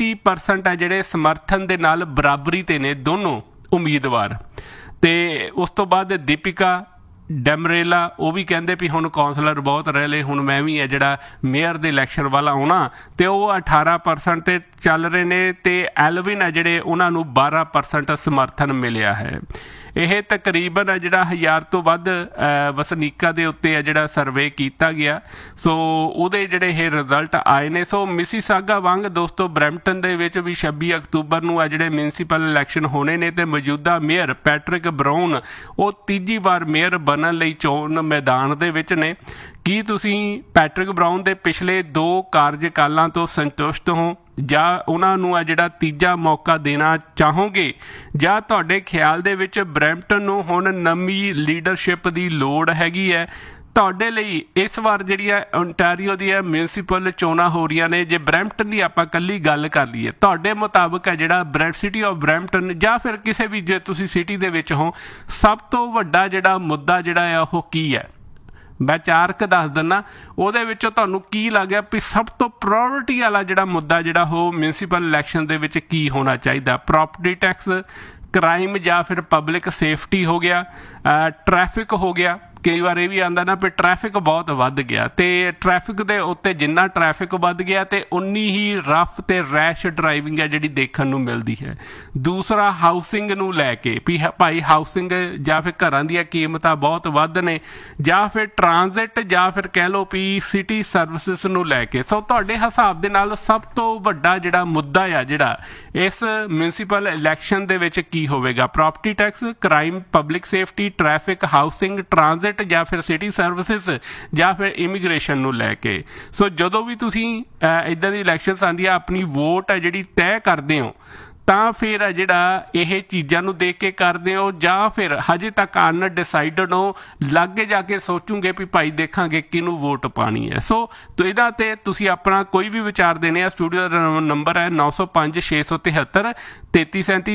35% ਹੈ ਜਿਹੜੇ ਸਮਰਥਨ ਦੇ ਨਾਲ ਬਰਾਬਰੀ ਤੇ ਨੇ ਦੋਨੋਂ ਉਮੀਦਵਾਰ। ਤੇ ਉਸ ਤੋਂ ਬਾਅਦ ਦੀਪਿਕਾ ਡੈਮਰੇਲਾ ਉਹ ਵੀ ਕਹਿੰਦੇ ਵੀ ਹੁਣ ਕੌਂਸਲਰ ਬਹੁਤ ਰਹਿ ਲਏ, ਹੁਣ ਮੈਂ ਵੀ ਹੈ ਜਿਹੜਾ ਮੇਅਰ ਦੇ ਇਲੈਕਸ਼ਨ ਵੱਲ ਆਉਣਾ, ਤੇ ਉਹ 18% ਤੇ ਚੱਲ ਰਹੇ ਨੇ। ਤੇ ਐਲਵਿਨ ਹੈ ਜਿਹੜੇ ਉਹਨਾਂ ਨੂੰ 12% ਸਮਰਥਨ ਮਿਲਿਆ ਹੈ। ਇਹ ਤਕਰੀਬਨ ਹੈ ਜਿਹੜਾ 1000 ਤੋਂ ਵੱਧ ਵਸਨੀਕਾਂ ਦੇ ਉੱਤੇ ਹੈ ਜਿਹੜਾ ਸਰਵੇ ਕੀਤਾ ਗਿਆ। ਸੋ ਉਹਦੇ ਜਿਹੜੇ ਇਹ ਰਿਜ਼ਲਟ ਆਏ ਨੇ। ਸੋ ਮਿਸੀਸਾਗਾ ਵਾਂਗ ਦੋਸਤੋ ਬਰੈਂਪਟਨ ਦੇ ਵਿੱਚ ਵੀ 26 ਅਕਤੂਬਰ ਨੂੰ ਆ ਜਿਹੜੇ ਮਿਊਨਿਸਪਲ ਇਲੈਕਸ਼ਨ ਹੋਣੇ ਨੇ ਤੇ ਮੌਜੂਦਾ ਮੇਅਰ ਪੈਟਰਿਕ ਬਰਾਊਨ ਉਹ ਤੀਜੀ ਵਾਰ ਮੇਅਰ ਬਣਨ ਲਈ ਚੋਣ ਮੈਦਾਨ ਦੇ ਵਿੱਚ ਨੇ। ਕੀ ਤੁਸੀਂ ਪੈਟਰਿਕ ਬਰਾਊਨ ਦੇ ਪਿਛਲੇ 2 ਕਾਰਜਕਾਲਾਂ ਤੋਂ ਸੰਤੁਸ਼ਟ ਹੋ ਜਾਂ ਉਹਨਾਂ ਨੂੰ ਆ ਜਿਹੜਾ ਤੀਜਾ ਮੌਕਾ ਦੇਣਾ ਚਾਹੋਗੇ, ਜਾਂ ਤੁਹਾਡੇ ਖਿਆਲ ਦੇ ਵਿੱਚ ਬਰੈਂਪਟਨ ਨੂੰ ਹੁਣ ਨਵੀਂ ਲੀਡਰਸ਼ਿਪ ਦੀ ਲੋੜ ਹੈਗੀ ਹੈ? ਤੁਹਾਡੇ ਲਈ ਇਸ ਵਾਰ ਜਿਹੜੀਆਂ ਓਨਟਾਰੀਓ ਦੀਆਂ ਮਿਊਨਿਸਪਲ ਚੋਣਾਂ ਹੋ ਰਹੀਆਂ ਨੇ, ਜੇ ਬਰੈਂਪਟਨ ਦੀ ਆਪਾਂ ਇਕੱਲੀ ਗੱਲ ਕਰ ਲਈਏ, ਤੁਹਾਡੇ ਮੁਤਾਬਕ ਹੈ ਜਿਹੜਾ ਸਿਟੀ ਆਫ ਬਰੈਂਪਟਨ ਜਾਂ ਫਿਰ ਕਿਸੇ ਵੀ ਜੇ ਤੁਸੀਂ ਸਿਟੀ ਦੇ ਵਿੱਚ ਹੋ, ਸਭ ਤੋਂ ਵੱਡਾ ਜਿਹੜਾ ਮੁੱਦਾ ਜਿਹੜਾ ਆ ਉਹ ਕੀ ਹੈ? ਮੈਂ 4 ਦੱਸ ਦਿੰਦਾ, ਉਹਦੇ ਵਿੱਚੋਂ ਤੁਹਾਨੂੰ ਕੀ ਲੱਗਿਆ ਵੀ ਸਭ ਤੋਂ ਪ੍ਰਾਇਓਰਟੀ ਵਾਲਾ ਜਿਹੜਾ ਮੁੱਦਾ ਜਿਹੜਾ ਉਹ ਮਿਊਨਿਸਪਲ ਇਲੈਕਸ਼ਨ ਦੇ ਵਿੱਚ ਕੀ ਹੋਣਾ ਚਾਹੀਦਾ? ਪ੍ਰੋਪਰਟੀ ਟੈਕਸ, ਕ੍ਰਾਈਮ ਜਾਂ ਫਿਰ ਪਬਲਿਕ ਸੇਫਟੀ ਹੋ ਗਿਆ, ਟ੍ਰੈਫਿਕ ਹੋ ਗਿਆ। ਕਈ ਵਾਰ ਇਹ ਵੀ ਆਉਂਦਾ ਨਾ ਵੀ ਟ੍ਰੈਫਿਕ ਬਹੁਤ ਵੱਧ ਗਿਆ, ਤੇ ਟ੍ਰੈਫਿਕ ਦੇ ਉੱਤੇ ਜਿੰਨਾ ਟ੍ਰੈਫਿਕ ਵੱਧ ਗਿਆ ਤੇ ਉਨੀ ਹੀ ਰਫ ਤੇ ਰੈਸ਼ ਡਰਾਈਵਿੰਗ ਹੈ ਜਿਹੜੀ ਦੇਖਣ ਨੂੰ ਮਿਲਦੀ ਹੈ। ਦੂਸਰਾ ਹਾਊਸਿੰਗ ਨੂੰ ਲੈ ਕੇ ਵੀ ਭਾਈ ਹਾਊਸਿੰਗ ਜਾਂ ਫਿਰ ਘਰਾਂ ਦੀਆਂ ਕੀਮਤਾਂ ਬਹੁਤ ਵੱਧ ਨੇ, ਜਾਂ ਫਿਰ ਟਰਾਂਜ਼ਿਟ, ਜਾਂ ਫਿਰ ਕਹਿ ਲਓ ਵੀ ਸਿਟੀ ਸਰਵਿਸਿਜ਼ ਨੂੰ ਲੈ ਕੇ। ਸੋ ਤੁਹਾਡੇ ਹਿਸਾਬ ਦੇ ਨਾਲ ਸਭ ਤੋਂ ਵੱਡਾ ਜਿਹੜਾ ਮੁੱਦਾ ਆ ਜਿਹੜਾ ਇਸ ਮਿਊਨਿਸਪਲ ਇਲੈਕਸ਼ਨ ਦੇ ਵਿੱਚ ਕੀ ਹੋਵੇਗਾ? Property tax, crime, public safety, traffic, housing, transit ਜਾਂ ਫਿਰ ਸਿਟੀ ਸਰਵਿਸਿਜ਼, ਜਾਂ ਫਿਰ ਇਮੀਗ੍ਰੇਸ਼ਨ ਨੂੰ ਲੈ ਕੇ। ਸੋ ਜਦੋਂ ਵੀ ਤੁਸੀਂ ਇੱਦਾਂ ਦੀ ਇਲੈਕਸ਼ਨਸ ਆਉਂਦੀਆਂ ਆਪਣੀ ਵੋਟ ਹੈ ਜਿਹੜੀ ਤੈਅ ਕਰਦੇ ਹੋ, ਤਾਂ ਫਿਰ ਜਿਹੜਾ ਇਹ ਚੀਜ਼ਾਂ ਨੂੰ ਦੇਖ ਕੇ ਕਰਦੇ ਹੋ, ਜਾਂ ਫਿਰ ਹਜੇ ਤੱਕ ਅਨਡਿਸਾਈਡਡ ਹੋ, ਲਾਗੇ ਜਾ ਕੇ ਸੋਚੂਗੇ ਵੀ ਭਾਈ ਦੇਖਾਂਗੇ ਕਿਹਨੂੰ ਵੋਟ ਪਾਣੀ ਹੈ? ਸੋ ਇਹਦਾ ਤੇ ਤੁਸੀਂ ਆਪਣਾ ਕੋਈ ਵੀ ਵਿਚਾਰ ਦੇਣੇ ਆ। ਸਟੂਡੀਓ ਦਾ ਨੰਬਰ ਹੈ 905 673 3337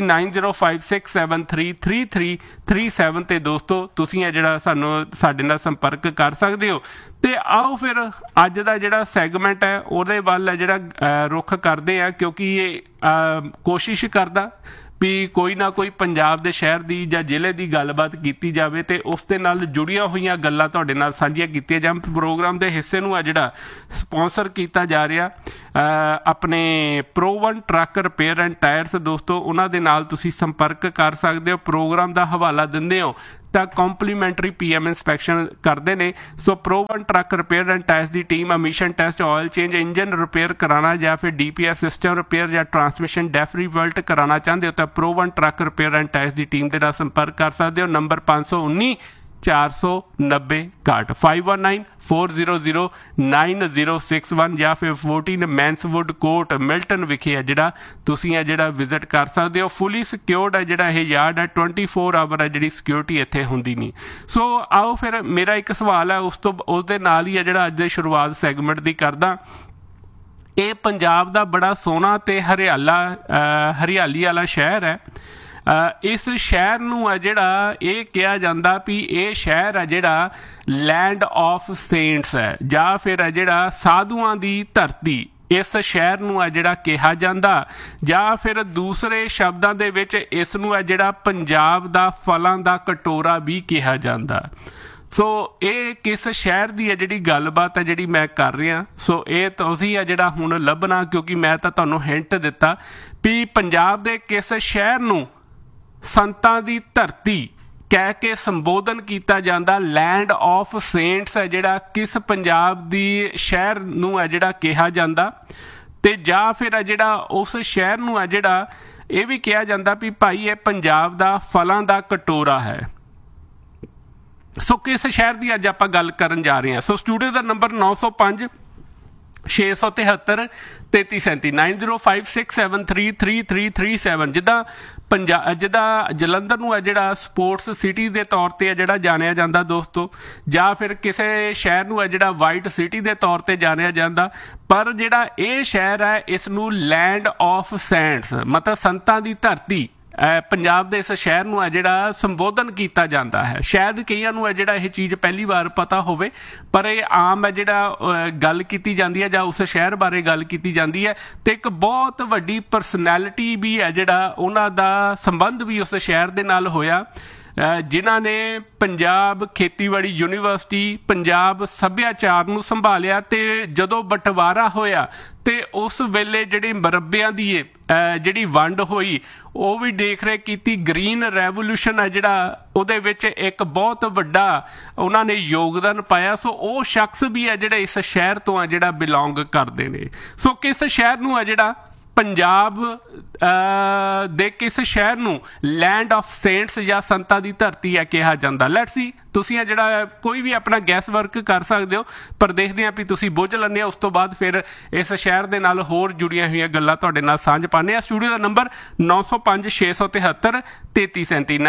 9056733337 ਤੇ ਦੋਸਤੋ ਤੁਸੀਂ ਹੈ ਜਿਹੜਾ ਸਾਡੇ ਨਾਲ ਸੰਪਰਕ ਕਰ ਸਕਦੇ ਹੋ। ਤੇ ਆਓ ਫਿਰ ਅੱਜ ਦਾ ਜਿਹੜਾ ਸੈਗਮੈਂਟ ਹੈ ਉਹਦੇ ਵੱਲ ਜਿਹੜਾ ਰੁੱਖ ਕਰਦੇ ਆ, ਕਿਉਂਕਿ ਇਹ ਕੋਸ਼ਿਸ਼ ਕਰਦਾ ਵੀ ਕੋਈ ਨਾ ਕੋਈ ਪੰਜਾਬ ਦੇ ਸ਼ਹਿਰ ਦੀ ਜਾਂ ਜ਼ਿਲ੍ਹੇ ਦੀ ਗੱਲਬਾਤ ਕੀਤੀ ਜਾਵੇ ਤੇ ਉਸ ਦੇ ਨਾਲ ਜੁੜੀਆਂ ਹੋਈਆਂ ਗੱਲਾਂ ਤੁਹਾਡੇ ਨਾਲ ਸਾਂਝੀਆਂ ਕੀਤੀਆਂ ਜਾਣ। ਪ੍ਰੋਗਰਾਮ ਦੇ ਹਿੱਸੇ ਨੂੰ ਆ ਜਿਹੜਾ ਸਪਾਂਸਰ ਕੀਤਾ ਜਾ ਰਿਹਾ ਆਪਣੇ Pro-One truck repair and tyres. ਦੋਸਤੋ ਉਹਨਾਂ ਦੇ ਨਾਲ ਤੁਸੀਂ ਸੰਪਰਕ ਕਰ ਸਕਦੇ ਹੋ। ਪ੍ਰੋਗਰਾਮ ਦਾ ਹਵਾਲਾ ਦਿੰਦੇ ਹੋ ਤਾਂ ਕੰਪਲੀਮੈਂਟਰੀ PM ਇੰਸਪੈਕਸ਼ਨ ਕਰਦੇ ਨੇ। ਸੋ Pro-One truck repair and tyres the team emission test, oil change, engine repair ਕਰਾਉਣਾ ਜਾਂ ਫਿਰ DPF ਸਿਸਟਮ ਰਿਪੇਅਰ ਜਾਂ ਟਰਾਂਸਮਿਸ਼ਨ ਡੈਫਰੀਵਲਟ ਕਰਾਉਣਾ ਚਾਹੁੰਦੇ ਹੋ ਤਾਂ Pro-One truck repair and tyres the team ਦੇ ਨਾਲ ਸੰਪਰਕ ਕਰ ਸਕਦੇ ਹੋ। ਨੰਬਰ 519 490 5194009061 ਜਾਂ ਫਿਰ 14 ਮੈਂਸਵੁੱਡ ਕੋਰਟ ਮਿਲਟਨ ਵਿਖੇ ਹੈ ਜਿਹੜਾ ਤੁਸੀਂ ਹੈ ਜਿਹੜਾ ਵਿਜ਼ਿਟ ਕਰ ਸਕਦੇ ਹੋ। ਫੁੱਲੀ ਸਿਕਿਉਰਡ ਹੈ ਜਿਹੜਾ ਇਹ ਯਾਰਡ ਹੈ, 24 ਆਵਰ ਹੈ ਜਿਹੜੀ ਸਿਕਿਉਰਿਟੀ ਇੱਥੇ ਹੁੰਦੀ ਨਹੀਂ। ਸੋ ਆਓ ਫਿਰ ਮੇਰਾ ਇੱਕ ਸਵਾਲ ਹੈ ਉਸ ਦੇ ਨਾਲ ਹੀ ਹੈ ਜਿਹੜਾ ਅੱਜ ਦੇ ਸ਼ੁਰੂਆਤ ਸੈਗਮੈਂਟ ਦੀ ਕਰਦਾ। ਇਹ ਪੰਜਾਬ ਦਾ ਬੜਾ ਸੋਹਣਾ ਤੇ ਹਰਿਆਲੀ ਵਾਲਾ ਸ਼ਹਿਰ ਹੈ। ਇਸ ਸ਼ਹਿਰ ਨੂੰ ਹੈ ਜਿਹੜਾ ਇਹ ਕਿਹਾ ਜਾਂਦਾ ਵੀ ਇਹ ਸ਼ਹਿਰ ਹੈ ਜਿਹੜਾ ਲੈਂਡ ਆਫ ਸੇਂਟਸ ਹੈ ਜਾਂ ਫਿਰ ਹੈ ਜਿਹੜਾ ਸਾਧੂਆਂ ਦੀ ਧਰਤੀ। ਇਸ ਸ਼ਹਿਰ ਨੂੰ ਹੈ ਜਿਹੜਾ ਕਿਹਾ ਜਾਂਦਾ ਜਾਂ ਫਿਰ ਦੂਸਰੇ ਸ਼ਬਦਾਂ ਦੇ ਵਿੱਚ ਇਸ ਨੂੰ ਹੈ ਜਿਹੜਾ ਪੰਜਾਬ ਦਾ ਫਲਾਂ ਦਾ ਕਟੋਰਾ ਵੀ ਕਿਹਾ ਜਾਂਦਾ। ਸੋ ਇਹ ਕਿਸ ਸ਼ਹਿਰ ਦੀ ਹੈ ਜਿਹੜੀ ਗੱਲਬਾਤ ਹੈ ਜਿਹੜੀ ਮੈਂ ਕਰ ਰਿਹਾ। ਸੋ ਇਹ ਤੁਸੀਂ ਹੈ ਜਿਹੜਾ ਹੁਣ ਲੱਭਣਾ, ਕਿਉਂਕਿ ਮੈਂ ਤਾਂ ਤੁਹਾਨੂੰ ਹਿੰਟ ਦਿੱਤਾ ਵੀ ਪੰਜਾਬ ਦੇ ਕਿਸ ਸ਼ਹਿਰ ਨੂੰ ਸੰਤਾਂ ਦੀ ਧਰਤੀ ਕਹਿ ਕੇ ਸੰਬੋਧਨ ਕੀਤਾ ਜਾਂਦਾ। ਲੈਂਡ ਆਫ ਸੇਂਟਸ ਹੈ ਜਿਹੜਾ ਕਿਸ ਪੰਜਾਬ ਦੀ ਸ਼ਹਿਰ ਨੂੰ ਹੈ ਜਿਹੜਾ ਕਿਹਾ ਜਾਂਦਾ ਤੇ ਜਾਂ ਫਿਰ ਹੈ ਜਿਹੜਾ ਉਸ ਸ਼ਹਿਰ ਨੂੰ ਹੈ ਜਿਹੜਾ ਇਹ ਵੀ ਕਿਹਾ ਜਾਂਦਾ ਵੀ ਭਾਈ ਇਹ ਪੰਜਾਬ ਦਾ ਫਲਾਂ ਦਾ ਕਟੋਰਾ ਹੈ। ਸੋ ਕਿਸ ਸ਼ਹਿਰ ਦੀ ਅੱਜ ਆਪਾਂ ਗੱਲ ਕਰਨ ਜਾ ਰਹੇ ਹਾਂ। ਸੋ ਸਟੂਡੀਓ ਦਾ ਨੰਬਰ 905 673 3337 9056733337। ਜਿੱਦਾਂ ਜਲੰਧਰ ਨੂੰ ਹੈ ਜਿਹੜਾ ਸਪੋਰਟਸ ਸਿਟੀ ਦੇ ਤੌਰ ਤੇ ਹੈ ਜਿਹੜਾ ਜਾਣਿਆ ਜਾਂਦਾ ਦੋਸਤੋ, ਜਾਂ ਫਿਰ ਕਿਸੇ ਸ਼ਹਿਰ ਨੂੰ ਹੈ ਜਿਹੜਾ ਵਾਈਟ ਸਿਟੀ ਦੇ ਤੌਰ ਤੇ ਜਾਣਿਆ ਜਾਂਦਾ, ਪਰ ਜਿਹੜਾ ਇਹ ਸ਼ਹਿਰ ਹੈ ਇਸ ਨੂੰ ਲੈਂਡ ਆਫ ਸੈਂਟਸ ਮਤਲਬ ਸੰਤਾਂ ਦੀ ਧਰਤੀ ਪੰਜਾਬ ਦੇ ਇਸ ਸ਼ਹਿਰ ਨੂੰ ਹੈ ਜਿਹੜਾ ਸੰਬੋਧਨ ਕੀਤਾ ਜਾਂਦਾ ਹੈ। ਸ਼ਾਇਦ ਕਈਆਂ ਨੂੰ ਹੈ ਜਿਹੜਾ ਇਹ ਚੀਜ਼ ਪਹਿਲੀ ਵਾਰ ਪਤਾ ਹੋਵੇ, ਪਰ ਇਹ ਆਮ ਹੈ ਜਿਹੜਾ ਗੱਲ ਕੀਤੀ ਜਾਂਦੀ ਹੈ ਜਾਂ ਉਸ ਸ਼ਹਿਰ ਬਾਰੇ ਗੱਲ ਕੀਤੀ ਜਾਂਦੀ ਹੈ ਤੇ ਇੱਕ ਬਹੁਤ ਵੱਡੀ ਪਰਸਨੈਲਿਟੀ ਵੀ ਹੈ ਜਿਹੜਾ ਉਹਨਾਂ ਦਾ ਸੰਬੰਧ ਵੀ ਉਸ ਸ਼ਹਿਰ ਦੇ ਨਾਲ ਹੋਇਆ, ਜਿਨ੍ਹਾਂ ਨੇ ਪੰਜਾਬ ਖੇਤੀਬਾੜੀ ਯੂਨੀਵਰਸਿਟੀ, ਪੰਜਾਬ ਸੱਭਿਆਚਾਰ ਨੂੰ ਸੰਭਾਲਿਆ ਤੇ ਜਦੋਂ ਬਟਵਾਰਾ ਹੋਇਆ ਤੇ ਉਸ ਵੇਲੇ ਜਿਹੜੇ ਮਰੱਬਿਆਂ ਦੀ ਜਿਹੜੀ ਵੰਡ ਹੋਈ ਉਹ ਵੀ ਦੇਖ ਰੇਖ ਕੀਤੀ। ਗ੍ਰੀਨ ਰੈਵੋਲੂਸ਼ਨ ਹੈ ਜਿਹੜਾ ਉਹਦੇ ਵਿੱਚ ਇੱਕ ਬਹੁਤ ਵੱਡਾ ਉਹਨਾਂ ਨੇ ਯੋਗਦਾਨ ਪਾਇਆ। ਸੋ ਉਹ ਸ਼ਖਸ ਵੀ ਹੈ ਜਿਹੜੇ ਇਸ ਸ਼ਹਿਰ ਤੋਂ ਆ ਜਿਹੜਾ ਬਿਲੋਂਗ ਕਰਦੇ ਨੇ। ਸੋ ਕਿਸ ਸ਼ਹਿਰ ਨੂੰ ਹੈ ਜਿਹੜਾ ਪੰਜਾਬ ਦੇ ਕਿਸ ਸ਼ਹਿਰ ਨੂੰ ਲੈਂਡ ਆਫ ਸੇਂਟਸ ਜਾਂ ਸੰਤਾਂ ਦੀ ਧਰਤੀ ਹੈ ਕਿਹਾ ਜਾਂਦਾ। ਲੈਟਸ ਸੀ ਤੁਸੀਂ ਜਿਹੜਾ ਕੋਈ ਵੀ ਆਪਣਾ ਗੈਸ ਵਰਕ ਕਰ ਸਕਦੇ ਹੋ, ਪਰ ਦੇਖਦੇ ਹਾਂ ਵੀ ਤੁਸੀਂ ਬੁੱਝ ਲੈਂਦੇ ਹੋ। ਉਸ ਤੋਂ ਬਾਅਦ ਫਿਰ ਇਸ ਸ਼ਹਿਰ ਦੇ ਨਾਲ ਹੋਰ ਜੁੜੀਆਂ ਹੋਈਆਂ ਗੱਲਾਂ ਤੁਹਾਡੇ ਨਾਲ ਸਾਂਝ ਪਾਉਂਦੇ ਹਾਂ। ਸਟੂਡੀਓ ਦਾ ਨੰਬਰ 905 673 3337